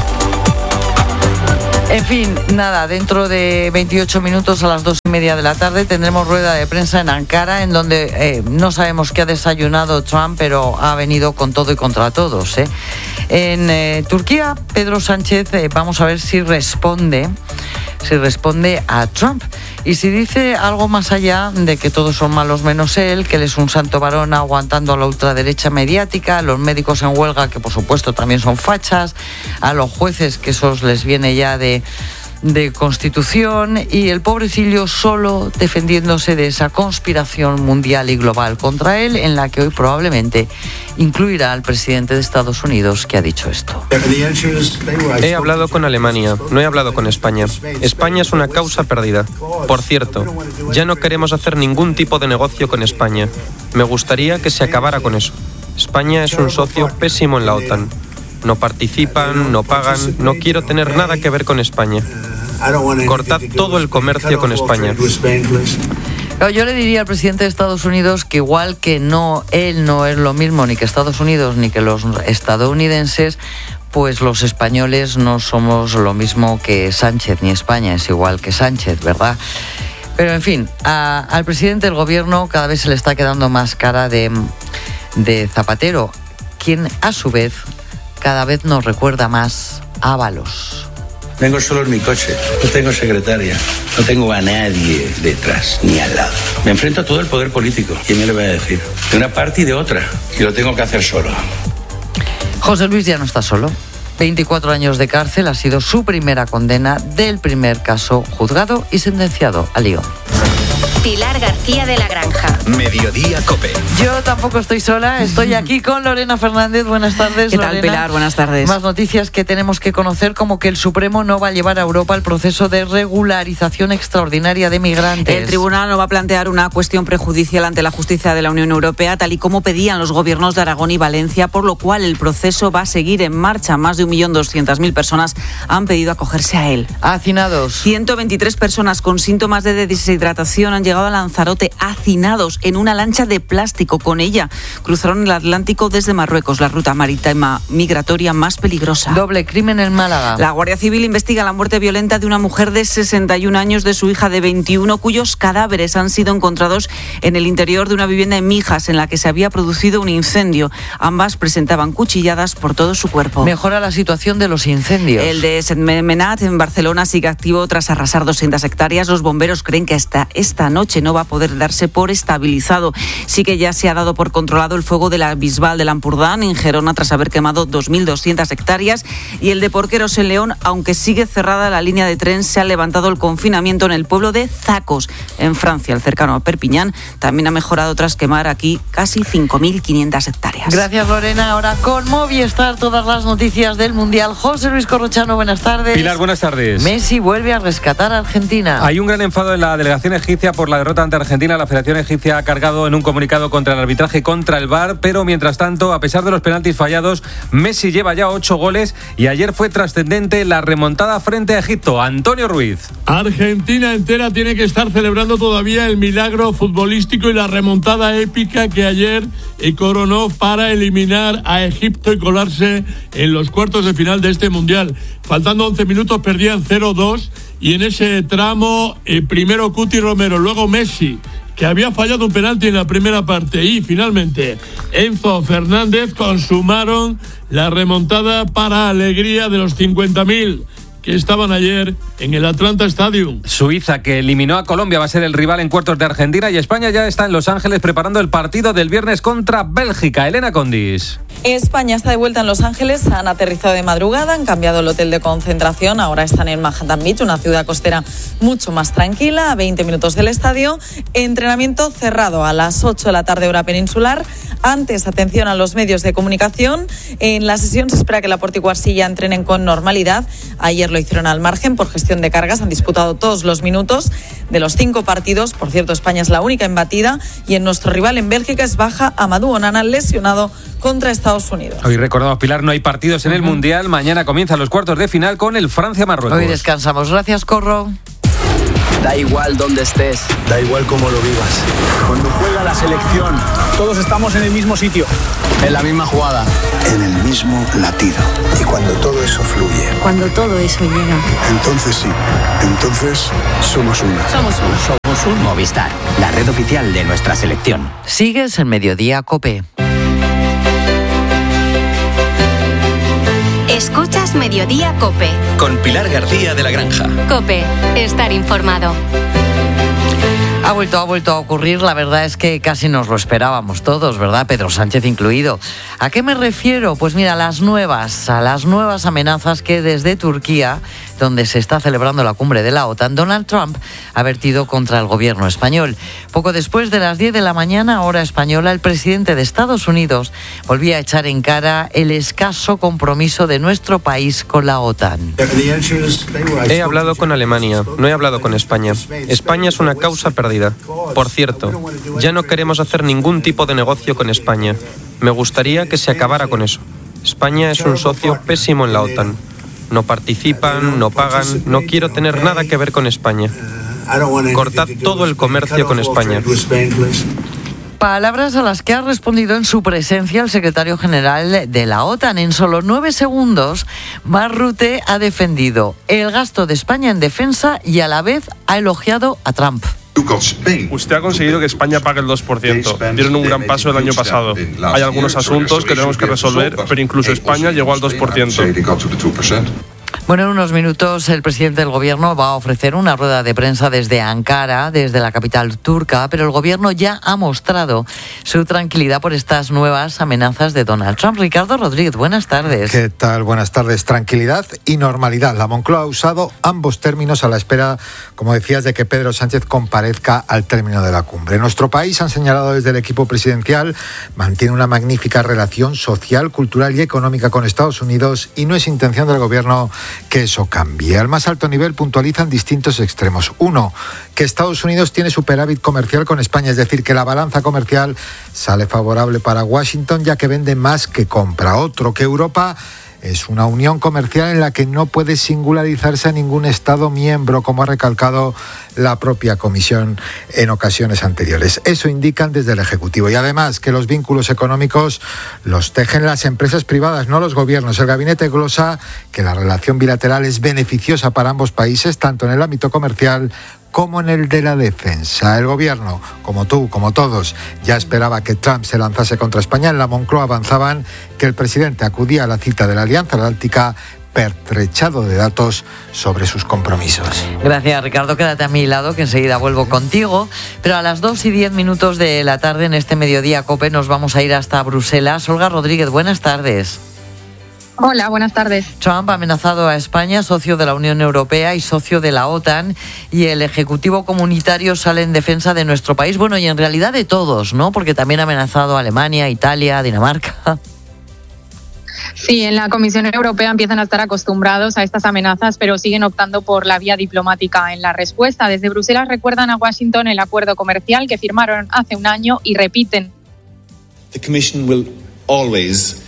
S33: En fin, nada, dentro de 28 minutos a las 2:30 de la tarde tendremos rueda de prensa en Ankara, en donde no sabemos qué ha desayunado Trump, pero ha venido con todo y contra todos, ¿eh? En Turquía, Pedro Sánchez, vamos a ver si responde a Trump. Y si dice algo más allá de que todos son malos menos él, que él es un santo varón aguantando a la ultraderecha mediática, a los médicos en huelga, que por supuesto también son fachas, a los jueces, que esos les viene ya de Constitución, y el pobrecillo solo defendiéndose de esa conspiración mundial y global contra él, en la que hoy probablemente incluirá al presidente de Estados Unidos, que ha dicho esto.
S1: He hablado con Alemania, no he hablado con España. España es una causa perdida. Por cierto, ya no queremos hacer ningún tipo de negocio con España. Me gustaría que se acabara con eso. España es un socio pésimo en la OTAN. No participan, no pagan, no quiero tener nada que ver con España. Cortad todo el comercio con España.
S33: Yo le diría al presidente de Estados Unidos que igual que él no es lo mismo ni que Estados Unidos ni que los estadounidenses, pues los españoles no somos lo mismo que Sánchez, ni España es igual que Sánchez, ¿verdad? Pero en fin, al presidente del gobierno cada vez se le está quedando más cara de Zapatero, quien a su vez cada vez nos recuerda más a Ábalos.
S3: Vengo solo en mi coche, no tengo secretaria, no tengo a nadie detrás ni al lado. Me enfrento a todo el poder político. ¿Quién me lo va a decir? De una parte y de otra. Y lo tengo que hacer solo.
S33: José Luis ya no está solo. 24 años de cárcel ha sido su primera condena del primer caso juzgado y sentenciado a Lyon.
S4: Pilar García de la Granja.
S28: Mediodía COPE.
S33: Yo tampoco estoy sola, estoy aquí con Lorena Fernández. Buenas tardes,
S5: ¿Qué tal,
S33: Lorena?
S5: Pilar? Buenas tardes.
S33: Más noticias que tenemos que conocer, como que el Supremo no va a llevar a Europa el proceso de regularización extraordinaria de migrantes.
S5: El tribunal no va a plantear una cuestión prejudicial ante la justicia de la Unión Europea, tal y como pedían los gobiernos de Aragón y Valencia, por lo cual el proceso va a seguir en marcha. Más de 1.200.000 personas han pedido acogerse a él.
S33: Hacinados.
S5: 123 personas con síntomas de deshidratación han llegado a Lanzarote, hacinados en una lancha de plástico. Con ella cruzaron el Atlántico desde Marruecos, la ruta marítima migratoria más peligrosa.
S33: Doble crimen en Málaga.
S5: La Guardia Civil investiga la muerte violenta de una mujer de 61 años de su hija de 21, cuyos cadáveres han sido encontrados en el interior de una vivienda en Mijas, en la que se había producido un incendio. Ambas presentaban cuchilladas por todo su cuerpo.
S33: Mejora la situación de los incendios.
S5: El de Sentmenat en Barcelona sigue activo tras arrasar 200 hectáreas. Los bomberos creen que hasta esta noche no va a poder darse por estabilizado. Sí que ya se ha dado por controlado el fuego de la Bisbal del Ampurdán en Gerona tras haber quemado 2.200 hectáreas, y el de Porqueros en León, aunque sigue cerrada la línea de tren, se ha levantado el confinamiento en el pueblo de Zacos, en Francia, el cercano a Perpiñán. También ha mejorado tras quemar aquí casi 5.500 hectáreas.
S33: Gracias, Lorena. Ahora con Movistar, todas las noticias del Mundial. José Luis Corrochano, buenas tardes.
S6: Pilar, buenas tardes.
S33: Messi vuelve a rescatar a Argentina.
S6: Hay un gran enfado en la delegación egipcia por la derrota ante Argentina. La Federación Egipcia ha cargado en un comunicado contra el arbitraje y contra el VAR, pero mientras tanto, a pesar de los penaltis fallados, Messi lleva ya 8 goles y ayer fue trascendente la remontada frente a Egipto. Antonio Ruiz.
S12: Argentina entera tiene que estar celebrando todavía el milagro futbolístico y la remontada épica que ayer coronó para eliminar a Egipto y colarse en los cuartos de final de este Mundial. Faltando 11 minutos perdían 0-2 y en ese tramo primero Cuti Romero, luego Messi, que había fallado un penalti en la primera parte, y finalmente Enzo Fernández consumaron la remontada para alegría de los 50.000 que estaban ayer en el Atlanta Stadium.
S6: Suiza, que eliminó a Colombia, va a ser el rival en cuartos de Argentina, y España ya está en Los Ángeles preparando el partido del viernes contra Bélgica. Elena Condis.
S2: España está de vuelta en Los Ángeles, han aterrizado de madrugada, han cambiado el hotel de concentración, ahora están en Manhattan Beach, una ciudad costera mucho más tranquila, a 20 minutos del estadio. Entrenamiento cerrado a las 8 de la tarde hora peninsular. Antes, atención a los medios de comunicación. En la sesión se espera que la Porticuarsilla entrenen con normalidad. Ayer lo hicieron al margen por gestión de cargas, han disputado todos los minutos de los 5 partidos. Por cierto, España es la única imbatida y en nuestro rival en Bélgica es baja Amadou Onana, lesionado contra Estados Unidos.
S6: Hoy recordamos, Pilar, no hay partidos en el Mundial. Mañana comienzan los cuartos de final con el Francia-Marruecos.
S33: Hoy descansamos. Gracias, Corro.
S7: Da igual dónde estés, da igual cómo lo vivas. Cuando juega la selección, todos estamos en el mismo sitio, en la misma jugada, en el mismo latido. Y cuando todo eso fluye,
S26: Cuando todo eso llega.
S7: entonces sí, entonces somos uno.
S26: Somos uno.
S7: Somos uno.
S29: Movistar, la red oficial de nuestra selección.
S33: Sigues en Mediodía COPE.
S4: Escuchas Mediodía COPE.
S25: Con Pilar García de la Granja.
S4: COPE, estar informado.
S33: Ha vuelto a ocurrir, la verdad es que casi nos lo esperábamos todos, ¿verdad? Pedro Sánchez incluido. ¿A qué me refiero? Pues mira, a las nuevas amenazas que desde Turquía, donde se está celebrando la cumbre de la OTAN, Donald Trump ha vertido contra el gobierno español. Poco después de las 10 de la mañana, hora española, el presidente de Estados Unidos volvía a echar en cara el escaso compromiso de nuestro país con la OTAN.
S1: He hablado con Alemania, no he hablado con España. España es una causa perdida. Por cierto, ya no queremos hacer ningún tipo de negocio con España. Me gustaría que se acabara con eso. España es un socio pésimo en la OTAN. No participan, no pagan, no quiero tener nada que ver con España. Cortad todo el comercio con España.
S33: Palabras a las que ha respondido en su presencia el secretario general de la OTAN. En solo 9 segundos, Mark Rutte ha defendido el gasto de España en defensa y a la vez ha elogiado a Trump.
S8: Usted ha conseguido que España pague el 2%. Dieron un gran paso el año pasado. Hay algunos asuntos que tenemos que resolver, pero incluso España llegó al 2%.
S33: Bueno, en unos minutos el presidente del gobierno va a ofrecer una rueda de prensa desde Ankara, desde la capital turca, pero el gobierno ya ha mostrado su tranquilidad por estas nuevas amenazas de Donald Trump. Ricardo Rodríguez, buenas tardes.
S9: ¿Qué tal? Buenas tardes. Tranquilidad y normalidad. La Moncloa ha usado ambos términos a la espera, como decías, de que Pedro Sánchez comparezca al término de la cumbre. Nuestro país, han señalado desde el equipo presidencial, mantiene una magnífica relación social, cultural y económica con Estados Unidos y no es intención del gobierno que eso cambie. Al más alto nivel puntualizan distintos extremos. Uno, que Estados Unidos tiene superávit comercial con España, es decir, que la balanza comercial sale favorable para Washington ya que vende más que compra. Otro, que Europa es una unión comercial en la que no puede singularizarse a ningún Estado miembro, como ha recalcado la propia Comisión en ocasiones anteriores. Eso indican desde el Ejecutivo. Y además que los vínculos económicos los tejen las empresas privadas, no los gobiernos. El gabinete glosa que la relación bilateral es beneficiosa para ambos países, tanto en el ámbito comercial como en el de la defensa. El gobierno, como tú, como todos, ya esperaba que Trump se lanzase contra España. En la Moncloa avanzaban que el presidente acudía a la cita de la Alianza Atlántica pertrechado de datos sobre sus compromisos.
S33: Gracias, Ricardo. Quédate a mi lado, que enseguida vuelvo contigo. Pero a las 2:10 de la tarde, en este Mediodía COPE, nos vamos a ir hasta Bruselas. Olga Rodríguez, buenas tardes.
S13: Hola, buenas tardes.
S33: Trump ha amenazado a España, socio de la Unión Europea y socio de la OTAN, y el Ejecutivo comunitario sale en defensa de nuestro país, bueno, y en realidad de todos, ¿no? Porque también ha amenazado a Alemania, Italia, Dinamarca.
S13: Sí, en la Comisión Europea empiezan a estar acostumbrados a estas amenazas, pero siguen optando por la vía diplomática en la respuesta. Desde Bruselas recuerdan a Washington el acuerdo comercial que firmaron hace un año y repiten.
S15: The Commission will always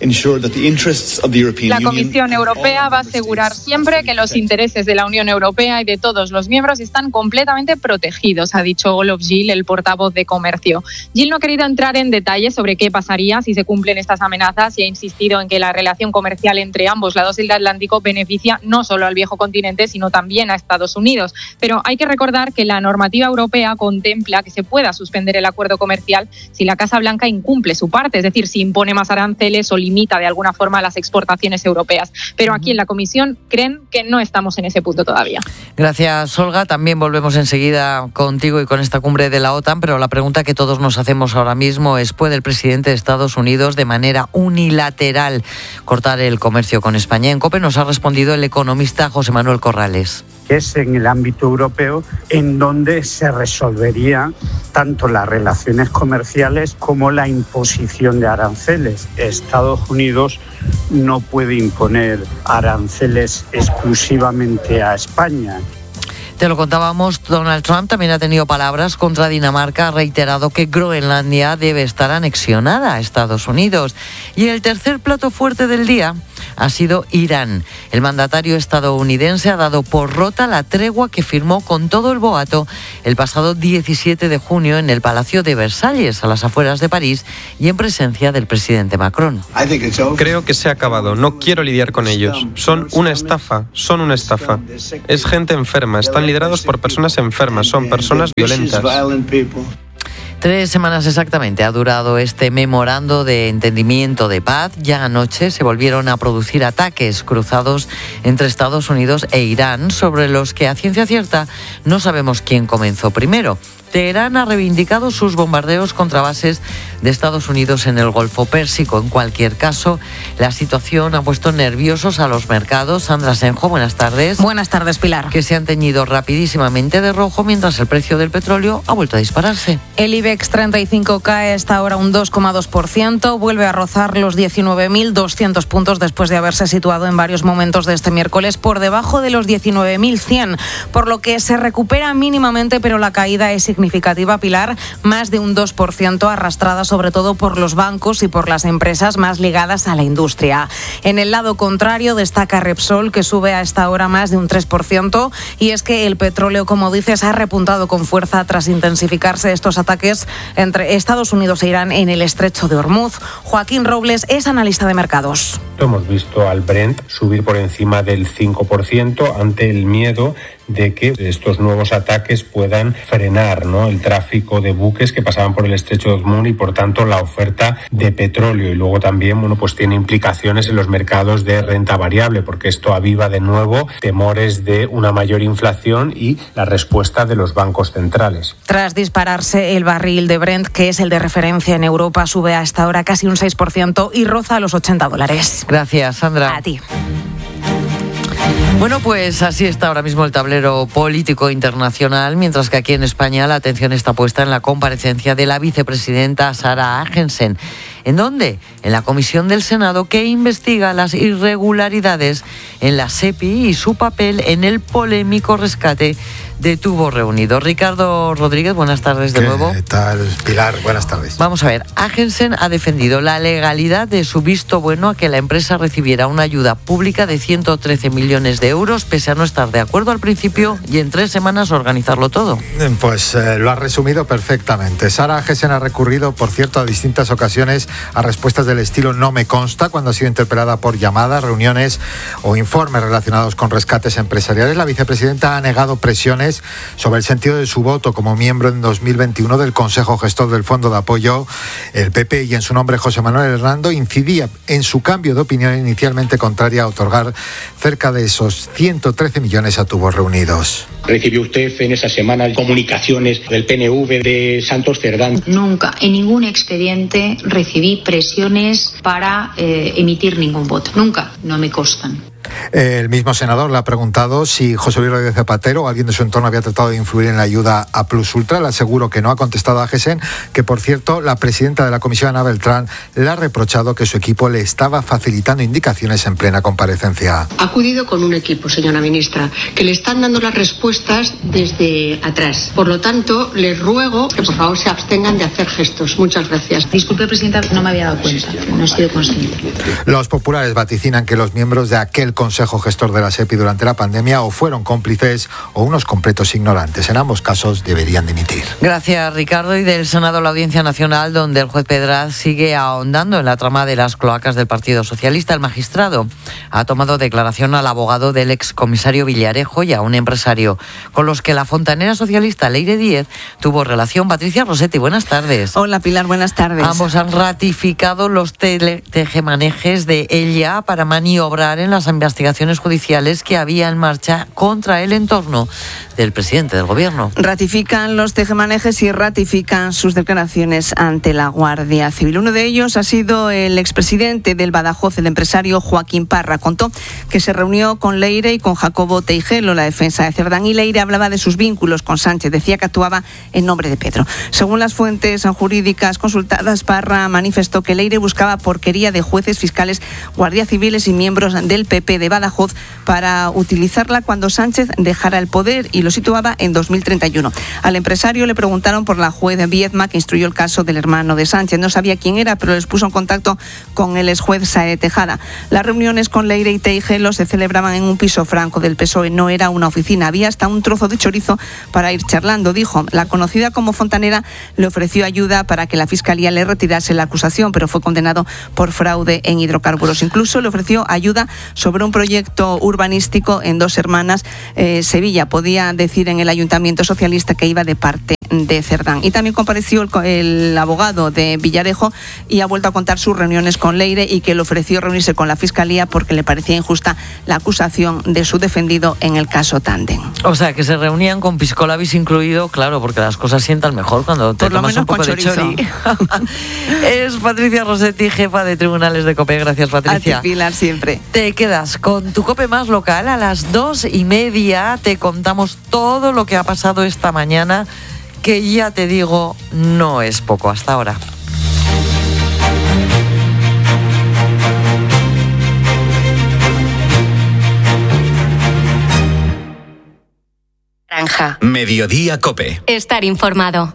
S13: La Comisión Europea va a asegurar siempre que los intereses de la Unión Europea y de todos los miembros están completamente protegidos, ha dicho Olof Gil, el portavoz de Comercio. Gil no ha querido entrar en detalles sobre qué pasaría si se cumplen estas amenazas y ha insistido en que la relación comercial entre ambos lados del Atlántico beneficia no solo al viejo continente, sino también a Estados Unidos. Pero hay que recordar que la normativa europea contempla que se pueda suspender el acuerdo comercial si la Casa Blanca incumple su parte, es decir, si impone más aranceles o limita de alguna forma las exportaciones europeas. Pero aquí en la Comisión creen que no estamos en ese punto todavía.
S33: Gracias, Olga. También volvemos enseguida contigo y con esta cumbre de la OTAN, pero la pregunta que todos nos hacemos ahora mismo es: ¿puede el presidente de Estados Unidos de manera unilateral cortar el comercio con España? En COPE nos ha respondido el economista José Manuel Corrales.
S10: Es en el ámbito europeo en donde se resolvería tanto las relaciones comerciales como la imposición de aranceles. Estados Unidos no puede imponer aranceles exclusivamente a España.
S33: Te lo contábamos, Donald Trump también ha tenido palabras contra Dinamarca, ha reiterado que Groenlandia debe estar anexionada a Estados Unidos. Y el tercer plato fuerte del día ha sido Irán. El mandatario estadounidense ha dado por rota la tregua que firmó con todo el boato el pasado 17 de junio en el Palacio de Versalles, a las afueras de París, y en presencia del presidente Macron.
S1: Creo que se ha acabado. No quiero lidiar con ellos. Son una estafa. Es gente enferma. Están liderados por personas enfermas. Son personas violentas.
S33: 3 semanas exactamente ha durado este memorando de entendimiento de paz. Ya anoche se volvieron a producir ataques cruzados entre Estados Unidos e Irán, sobre los que a ciencia cierta no sabemos quién comenzó primero. Teherán ha reivindicado sus bombardeos contra bases de Estados Unidos en el Golfo Pérsico. En cualquier caso, la situación ha puesto nerviosos a los mercados. Sandra Senjo, buenas tardes.
S11: Buenas tardes, Pilar.
S33: Que se han teñido rapidísimamente de rojo mientras el precio del petróleo ha vuelto a dispararse.
S11: El IBEX 35 cae hasta ahora un 2,2%, vuelve a rozar los 19.200 puntos después de haberse situado en varios momentos de este miércoles por debajo de los 19.100, por lo que se recupera mínimamente, pero la caída es significativa, Pilar, más de un 2%, arrastrada sobre todo por los bancos y por las empresas más ligadas a la industria. En el lado contrario destaca Repsol, que sube a esta hora más de un 3%, y es que el petróleo, como dices, ha repuntado con fuerza tras intensificarse estos ataques entre Estados Unidos e Irán en el estrecho de Hormuz. Joaquín Robles es analista de mercados.
S14: Hemos visto al Brent subir por encima del 5% ante el miedo de que estos nuevos ataques puedan frenar, ¿no?, el tráfico de buques que pasaban por el estrecho de Hormuz y por tanto la oferta de petróleo. Y luego también, pues tiene implicaciones en los mercados de renta variable, porque esto aviva de nuevo temores de una mayor inflación y la respuesta de los bancos centrales.
S11: Tras dispararse el barril de Brent, que es el de referencia en Europa, sube a esta hora casi un 6% y roza los $80.
S33: Gracias, Sandra.
S11: A ti.
S33: Bueno, pues así está ahora mismo el tablero político internacional, mientras que aquí en España la atención está puesta en la comparecencia de la vicepresidenta Sara Agensen. ¿En dónde? En la comisión del Senado que investiga las irregularidades en la SEPI y su papel en el polémico rescate de Tubos Reunidos. Ricardo Rodríguez, buenas tardes de nuevo.
S9: ¿Qué tal, Pilar? Buenas tardes.
S33: Vamos a ver, Agensen ha defendido la legalidad de su visto bueno a que la empresa recibiera una ayuda pública de 113 millones de euros, pese a no estar de acuerdo al principio y en 3 semanas organizarlo todo.
S9: Pues lo ha resumido perfectamente. Sara Agensen ha recurrido, por cierto, a distintas ocasiones a respuestas del estilo "no me consta" cuando ha sido interpelada por llamadas, reuniones o informes relacionados con rescates empresariales. La vicepresidenta ha negado presiones sobre el sentido de su voto como miembro en 2021 del Consejo Gestor del Fondo de Apoyo. El PP, y en su nombre José Manuel Hernando, incidía en su cambio de opinión inicialmente contraria a otorgar cerca de esos 113 millones a Tubos Reunidos.
S16: ¿Recibió usted en esa semana comunicaciones del PNV de Santos Cerdán?
S17: Nunca, en ningún expediente recibí presiones para emitir ningún voto. Nunca, no me constan.
S9: El mismo senador le ha preguntado si José Luis Rodríguez Zapatero o alguien de su entorno había tratado de influir en la ayuda a Plus Ultra. Le aseguro que no. Ha contestado a Agensen que, por cierto, la presidenta de la comisión, Ana Beltrán, le ha reprochado que su equipo le estaba facilitando indicaciones en plena comparecencia.
S17: Ha acudido con un equipo, señora ministra, que le están dando las respuestas desde atrás. Por lo tanto, les ruego que por favor se abstengan de hacer gestos. Muchas gracias. Disculpe, presidenta, no me había dado cuenta. No he sido consciente.
S9: Los populares vaticinan que los miembros de aquel Consejo Gestor de la SEPI durante la pandemia o fueron cómplices o unos completos ignorantes. En ambos casos deberían dimitir.
S33: Gracias, Ricardo. Y del Senado a la Audiencia Nacional, donde el juez Pedraz sigue ahondando en la trama de las cloacas del Partido Socialista. El magistrado ha tomado declaración al abogado del excomisario Villarejo y a un empresario con los que la fontanera socialista Leire Díez tuvo relación. Patricia Rossetti, buenas tardes.
S3: Hola, Pilar, buenas tardes.
S33: Ambos han ratificado los tejemanejes de ella para maniobrar en las investigaciones judiciales que había en marcha contra el entorno del presidente del Gobierno.
S3: Ratifican los tejemanejes y ratifican sus declaraciones ante la Guardia Civil. Uno de ellos ha sido el expresidente del Badajoz, el empresario Joaquín Parra. Contó que se reunió con Leire y con Jacobo Teijelo, la defensa de Cerdán, y Leire hablaba de sus vínculos con Sánchez. Decía que actuaba en nombre de Pedro. Según las fuentes jurídicas consultadas, Parra manifestó que Leire buscaba porquería de jueces, fiscales, guardias civiles y miembros del PP de Badajoz para utilizarla cuando Sánchez dejara el poder, y lo situaba en 2031. Al empresario le preguntaron por la juez Viedma, que instruyó el caso del hermano de Sánchez. No sabía quién era, pero les puso en contacto con el exjuez Sae Tejada. Las reuniones con Leire y Teijelo se celebraban en un piso franco del PSOE. No era una oficina, había hasta un trozo de chorizo para ir charlando, dijo. La conocida como fontanera le ofreció ayuda para que la Fiscalía le retirase la acusación, pero fue condenado por fraude en hidrocarburos. Incluso le ofreció ayuda sobre un proyecto urbanístico en Dos Hermanas, Sevilla. Podía decir en el Ayuntamiento Socialista que iba de parte de Cerdán. Y también compareció el abogado de Villarejo y ha vuelto a contar sus reuniones con Leire y que le ofreció reunirse con la Fiscalía porque le parecía injusta la acusación de su defendido en el caso Tandem.
S33: O sea, que se reunían con piscolabis incluido, claro, porque las cosas sientan mejor cuando te tomas un poco de chori. Es Patricia Rossetti, jefa de Tribunales de COPE. Gracias, Patricia.
S3: A ti, Pilar, siempre.
S33: Te quedas con tu COPE más local. A las 2:30 te contamos todo lo que ha pasado esta mañana, que ya te digo, no es poco hasta ahora.
S4: Granja.
S25: Mediodía COPE.
S4: Estar informado.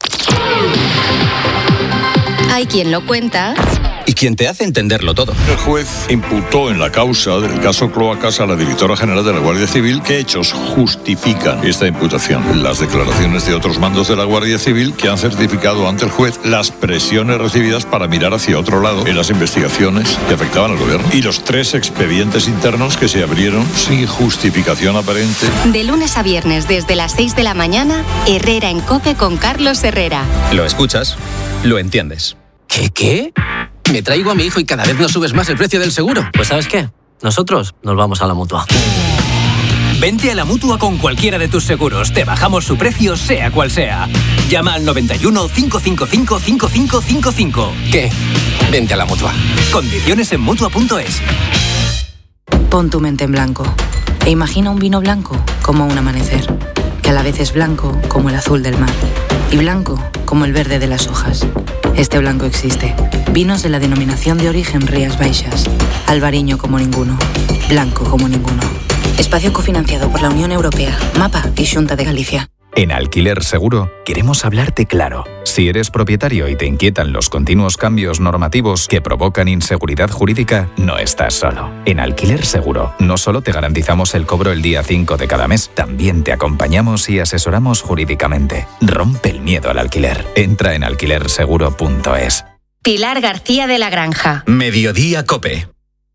S4: Hay quien lo cuenta
S25: y quien te hace entenderlo todo.
S18: El juez imputó en la causa del caso Cloacas a la directora general de la Guardia Civil. ¿Qué hechos justifican esta imputación? Las declaraciones de otros mandos de la Guardia Civil que han certificado ante el juez las presiones recibidas para mirar hacia otro lado en las investigaciones que afectaban al gobierno, y los 3 expedientes internos que se abrieron sin justificación aparente.
S4: De lunes a viernes desde las 6 de la mañana, Herrera en COPE con Carlos Herrera.
S25: Lo escuchas, lo entiendes.
S19: ¿Qué? Me traigo a mi hijo y cada vez nos subes más el precio del seguro.
S20: Pues ¿sabes qué? Nosotros nos vamos a la Mutua.
S21: Vente a la Mutua con cualquiera de tus seguros. Te bajamos su precio, sea cual sea. Llama al 91 555 5555.
S19: ¿Qué? Vente a la Mutua.
S21: Condiciones en Mutua.es.
S22: Pon tu mente en blanco e imagina un vino blanco como un amanecer, que a la vez es blanco como el azul del mar y blanco como el verde de las hojas. Este blanco existe. Vinos de la denominación de origen Rías Baixas. Albariño como ninguno. Blanco como ninguno. Espacio cofinanciado por la Unión Europea, MAPA y Xunta de Galicia.
S23: En Alquiler Seguro queremos hablarte claro. Si eres propietario y te inquietan los continuos cambios normativos que provocan inseguridad jurídica, no estás solo. En Alquiler Seguro no solo te garantizamos el cobro el día 5 de cada mes, también te acompañamos y asesoramos jurídicamente. Rompe el miedo al alquiler. Entra en alquilerseguro.es.
S4: Pilar García de la Granja.
S25: Mediodía COPE.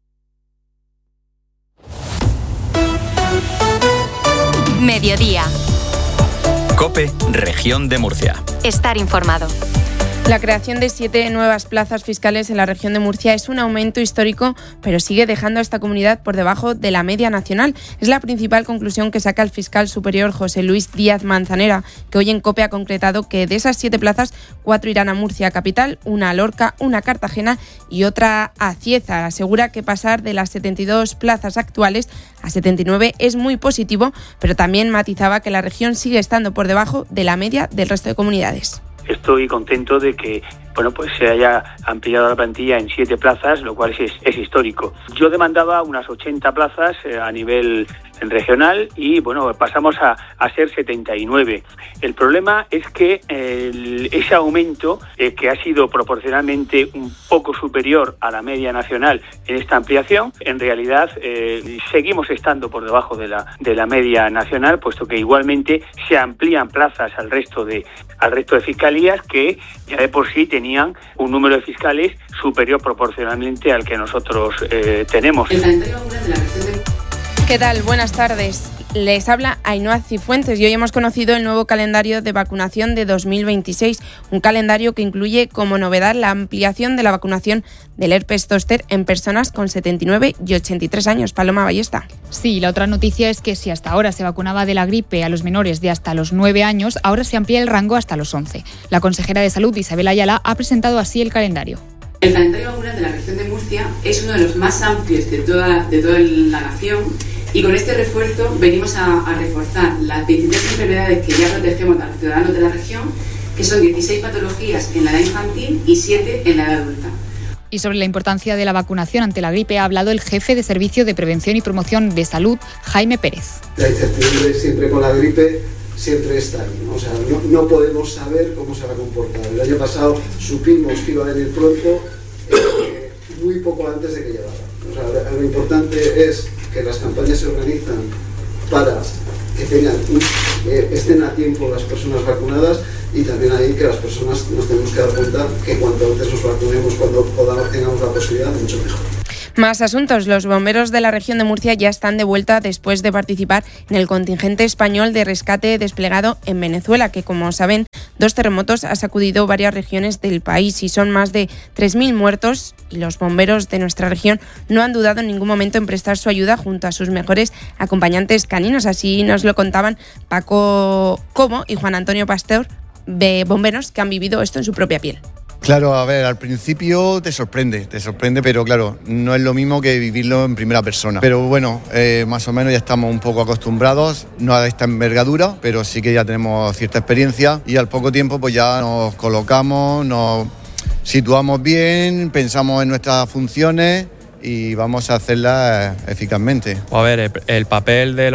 S4: Mediodía.
S25: COPE, Región de Murcia.
S4: Estar informado.
S24: La creación de 7 nuevas plazas fiscales en la región de Murcia es un aumento histórico, pero sigue dejando a esta comunidad por debajo de la media nacional. Es la principal conclusión que saca el fiscal superior José Luis Díaz Manzanera, que hoy en COPE ha concretado que de esas 7 plazas, 4 irán a Murcia capital, una a Lorca, una a Cartagena y otra a Cieza. Asegura que pasar de las 72 plazas actuales a 79 es muy positivo, pero también matizaba que la región sigue estando por debajo de la media del resto de comunidades.
S27: Estoy contento de que pues se haya ampliado la plantilla en 7 plazas, lo cual es histórico. Yo demandaba unas 80 plazas a nivel regional y bueno, pasamos a ser 79. El problema es que ese aumento, que ha sido proporcionalmente un poco superior a la media nacional en esta ampliación, en realidad seguimos estando por debajo de la media nacional, puesto que igualmente se amplían plazas al resto de fiscalías que ya de por sí tenían un número de fiscales superior proporcionalmente al que nosotros tenemos.
S24: ¿Qué tal? Buenas tardes. Les habla Ainhoa Cifuentes y hoy hemos conocido el nuevo calendario de vacunación de 2026, un calendario que incluye como novedad la ampliación de la vacunación del herpes zóster en personas con 79 y 83 años. Paloma Ballesta.
S2: Sí, la otra noticia es que si hasta ahora se vacunaba de la gripe a los menores de hasta los 9 años, ahora se amplía el rango hasta los 11. La consejera de Salud, Isabel Ayala, ha presentado así el calendario.
S5: El calendario vacunal de la región de Murcia es uno de los más amplios de toda la nación. Y con este refuerzo venimos a reforzar las 23 enfermedades que ya protegemos a los ciudadanos de la región, que son 16 patologías en la edad infantil y 7 en la edad adulta.
S2: Y sobre la importancia de la vacunación ante la gripe ha hablado el jefe de Servicio de Prevención y Promoción de Salud, Jaime Pérez.
S6: La incertidumbre siempre con la gripe siempre está ahí, ¿no? O sea, no podemos saber cómo se va a comportar. El año pasado supimos que iba a venir pronto, muy poco antes de que llegara. O sea, lo importante es que las campañas se organizan para que estén a tiempo las personas vacunadas y también ahí que las personas nos tenemos que dar cuenta que cuanto antes nos vacunemos, cuando tengamos la posibilidad, mucho mejor.
S24: Más asuntos. Los bomberos de la región de Murcia ya están de vuelta después de participar en el contingente español de rescate desplegado en Venezuela, que, como saben, 2 terremotos ha sacudido varias regiones del país y son más de 3.000 muertos. Y los bomberos de nuestra región no han dudado en ningún momento en prestar su ayuda junto a sus mejores acompañantes caninos. Así nos lo contaban Paco Como y Juan Antonio Pastor, de bomberos que han vivido esto en su propia piel.
S7: Claro, a ver, al principio te sorprende, pero claro, no es lo mismo que vivirlo en primera persona. Pero bueno, más o menos ya estamos un poco acostumbrados, no a esta envergadura, pero sí que ya tenemos cierta experiencia y al poco tiempo pues ya nos colocamos, nos situamos bien, pensamos en nuestras funciones y vamos a hacerlas eficazmente.
S8: A ver, el papel de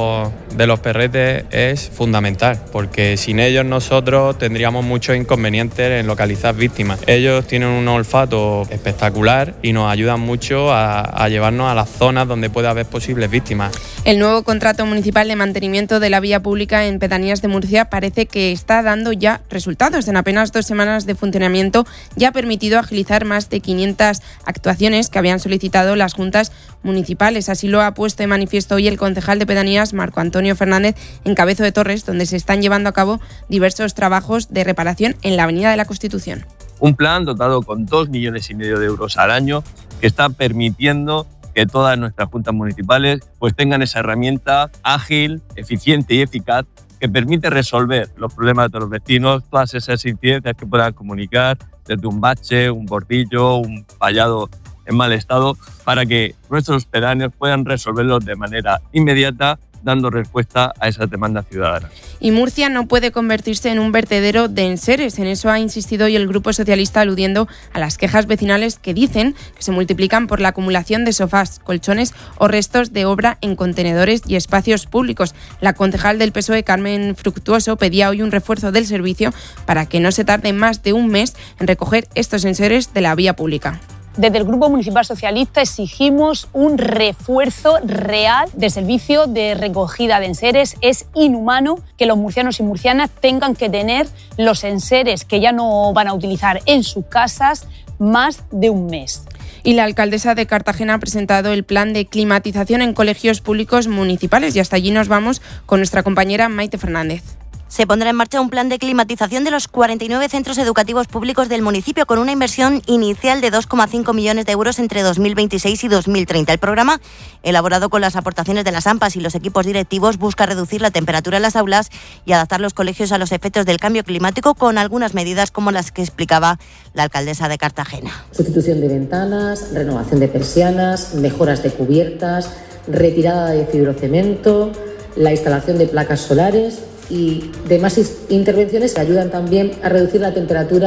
S8: los perretes es fundamental, porque sin ellos nosotros tendríamos muchos inconvenientes en localizar víctimas. Ellos tienen un olfato espectacular y nos ayudan mucho a llevarnos a las zonas donde puede haber posibles víctimas.
S24: El nuevo contrato municipal de mantenimiento de la vía pública en pedanías de Murcia parece que está dando ya resultados. En apenas 2 semanas de funcionamiento ya ha permitido agilizar más de 500 actuaciones que habían solicitado las juntas municipales. Así lo ha puesto en manifiesto hoy el concejal de pedanías, Marco Antonio Fernández, en Cabezo de Torres, donde se están llevando a cabo diversos trabajos de reparación en la Avenida de la Constitución.
S12: Un plan dotado con 2,5 millones de euros al año que está permitiendo que todas nuestras juntas municipales pues tengan esa herramienta ágil, eficiente y eficaz que permite resolver los problemas de todos los vecinos, todas esas incidencias que puedan comunicar, desde un bache, un bordillo, un vallado en mal estado, para que nuestros pedáneos puedan resolverlos de manera inmediata, dando respuesta a esas demandas ciudadanas.
S24: Y Murcia no puede convertirse en un vertedero de enseres. En eso ha insistido hoy el Grupo Socialista, aludiendo a las quejas vecinales que dicen que se multiplican por la acumulación de sofás, colchones o restos de obra en contenedores y espacios públicos. La concejal del PSOE, Carmen Fructuoso, pedía hoy un refuerzo del servicio para que no se tarde más de un mes en recoger estos enseres de la vía pública.
S15: Desde el Grupo Municipal Socialista exigimos un refuerzo real del servicio de recogida de enseres. Es inhumano que los murcianos y murcianas tengan que tener los enseres que ya no van a utilizar en sus casas más de un mes.
S24: Y la alcaldesa de Cartagena ha presentado el plan de climatización en colegios públicos municipales. Y hasta allí nos vamos con nuestra compañera Maite Fernández.
S26: Se pondrá en marcha un plan de climatización de los 49 centros educativos públicos del municipio con una inversión inicial de 2,5 millones de euros entre 2026 y 2030. El programa, elaborado con las aportaciones de las AMPAs y los equipos directivos, busca reducir la temperatura en las aulas y adaptar los colegios a los efectos del cambio climático con algunas medidas como las que explicaba la alcaldesa de Cartagena.
S28: Sustitución de ventanas, renovación de persianas, mejoras de cubiertas, retirada de fibrocemento, la instalación de placas solares y demás intervenciones que ayudan también a reducir la temperatura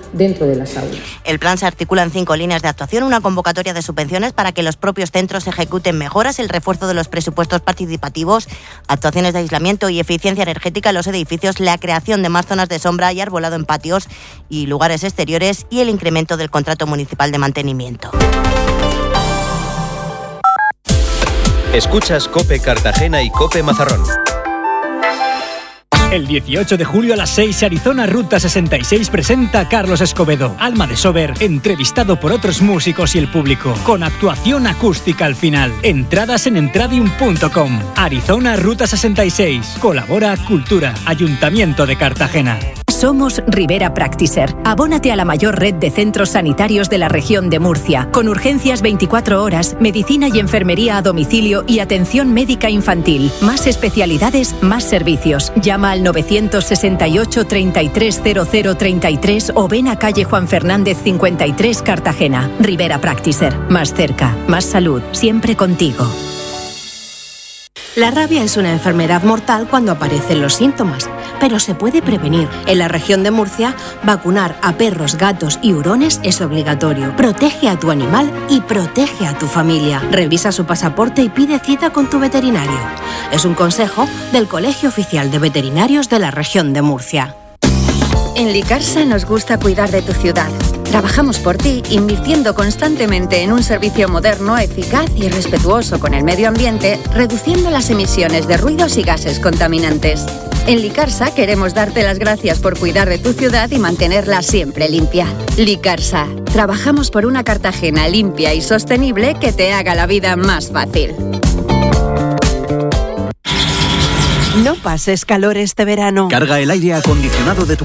S28: dentro de las aulas.
S26: El plan se articula en 5 líneas de actuación, una convocatoria de subvenciones para que los propios centros ejecuten mejoras, el refuerzo de los presupuestos participativos, actuaciones de aislamiento y eficiencia energética en los edificios, la creación de más zonas de sombra y arbolado en patios y lugares exteriores y el incremento del contrato municipal de mantenimiento.
S25: Escuchas COPE Cartagena y COPE Mazarrón.
S1: El 18 de julio a las 6, Arizona Ruta 66 presenta Carlos Escobedo, Alma de Sober, entrevistado por otros músicos y el público, con actuación acústica al final. Entradas en entradium.com. Arizona Ruta 66. Colabora Cultura, Ayuntamiento de Cartagena.
S3: Somos Rivera Practiser. Abónate a la mayor red de centros sanitarios de la región de Murcia, con urgencias 24 horas, medicina y enfermería a domicilio y atención médica infantil. Más especialidades, más servicios. Llama al 968 33 00 33 o ven a calle Juan Fernández 53, Cartagena. Rivera Practiser. Más cerca, más salud, siempre contigo.
S9: La rabia es una enfermedad mortal cuando aparecen los síntomas, pero se puede prevenir. En la región de Murcia, vacunar a perros, gatos y hurones es obligatorio. Protege a tu animal y protege a tu familia. Revisa su pasaporte y pide cita con tu veterinario. Es un consejo del Colegio Oficial de Veterinarios de la región de Murcia.
S10: En Licarsa nos gusta cuidar de tu ciudad. Trabajamos por ti, invirtiendo constantemente en un servicio moderno, eficaz y respetuoso con el medio ambiente, reduciendo las emisiones de ruidos y gases contaminantes. En Licarsa queremos darte las gracias por cuidar de tu ciudad y mantenerla siempre limpia. Licarsa, trabajamos por una Cartagena limpia y sostenible que te haga la vida más fácil.
S11: No pases calor este verano.
S13: Carga el aire acondicionado de tu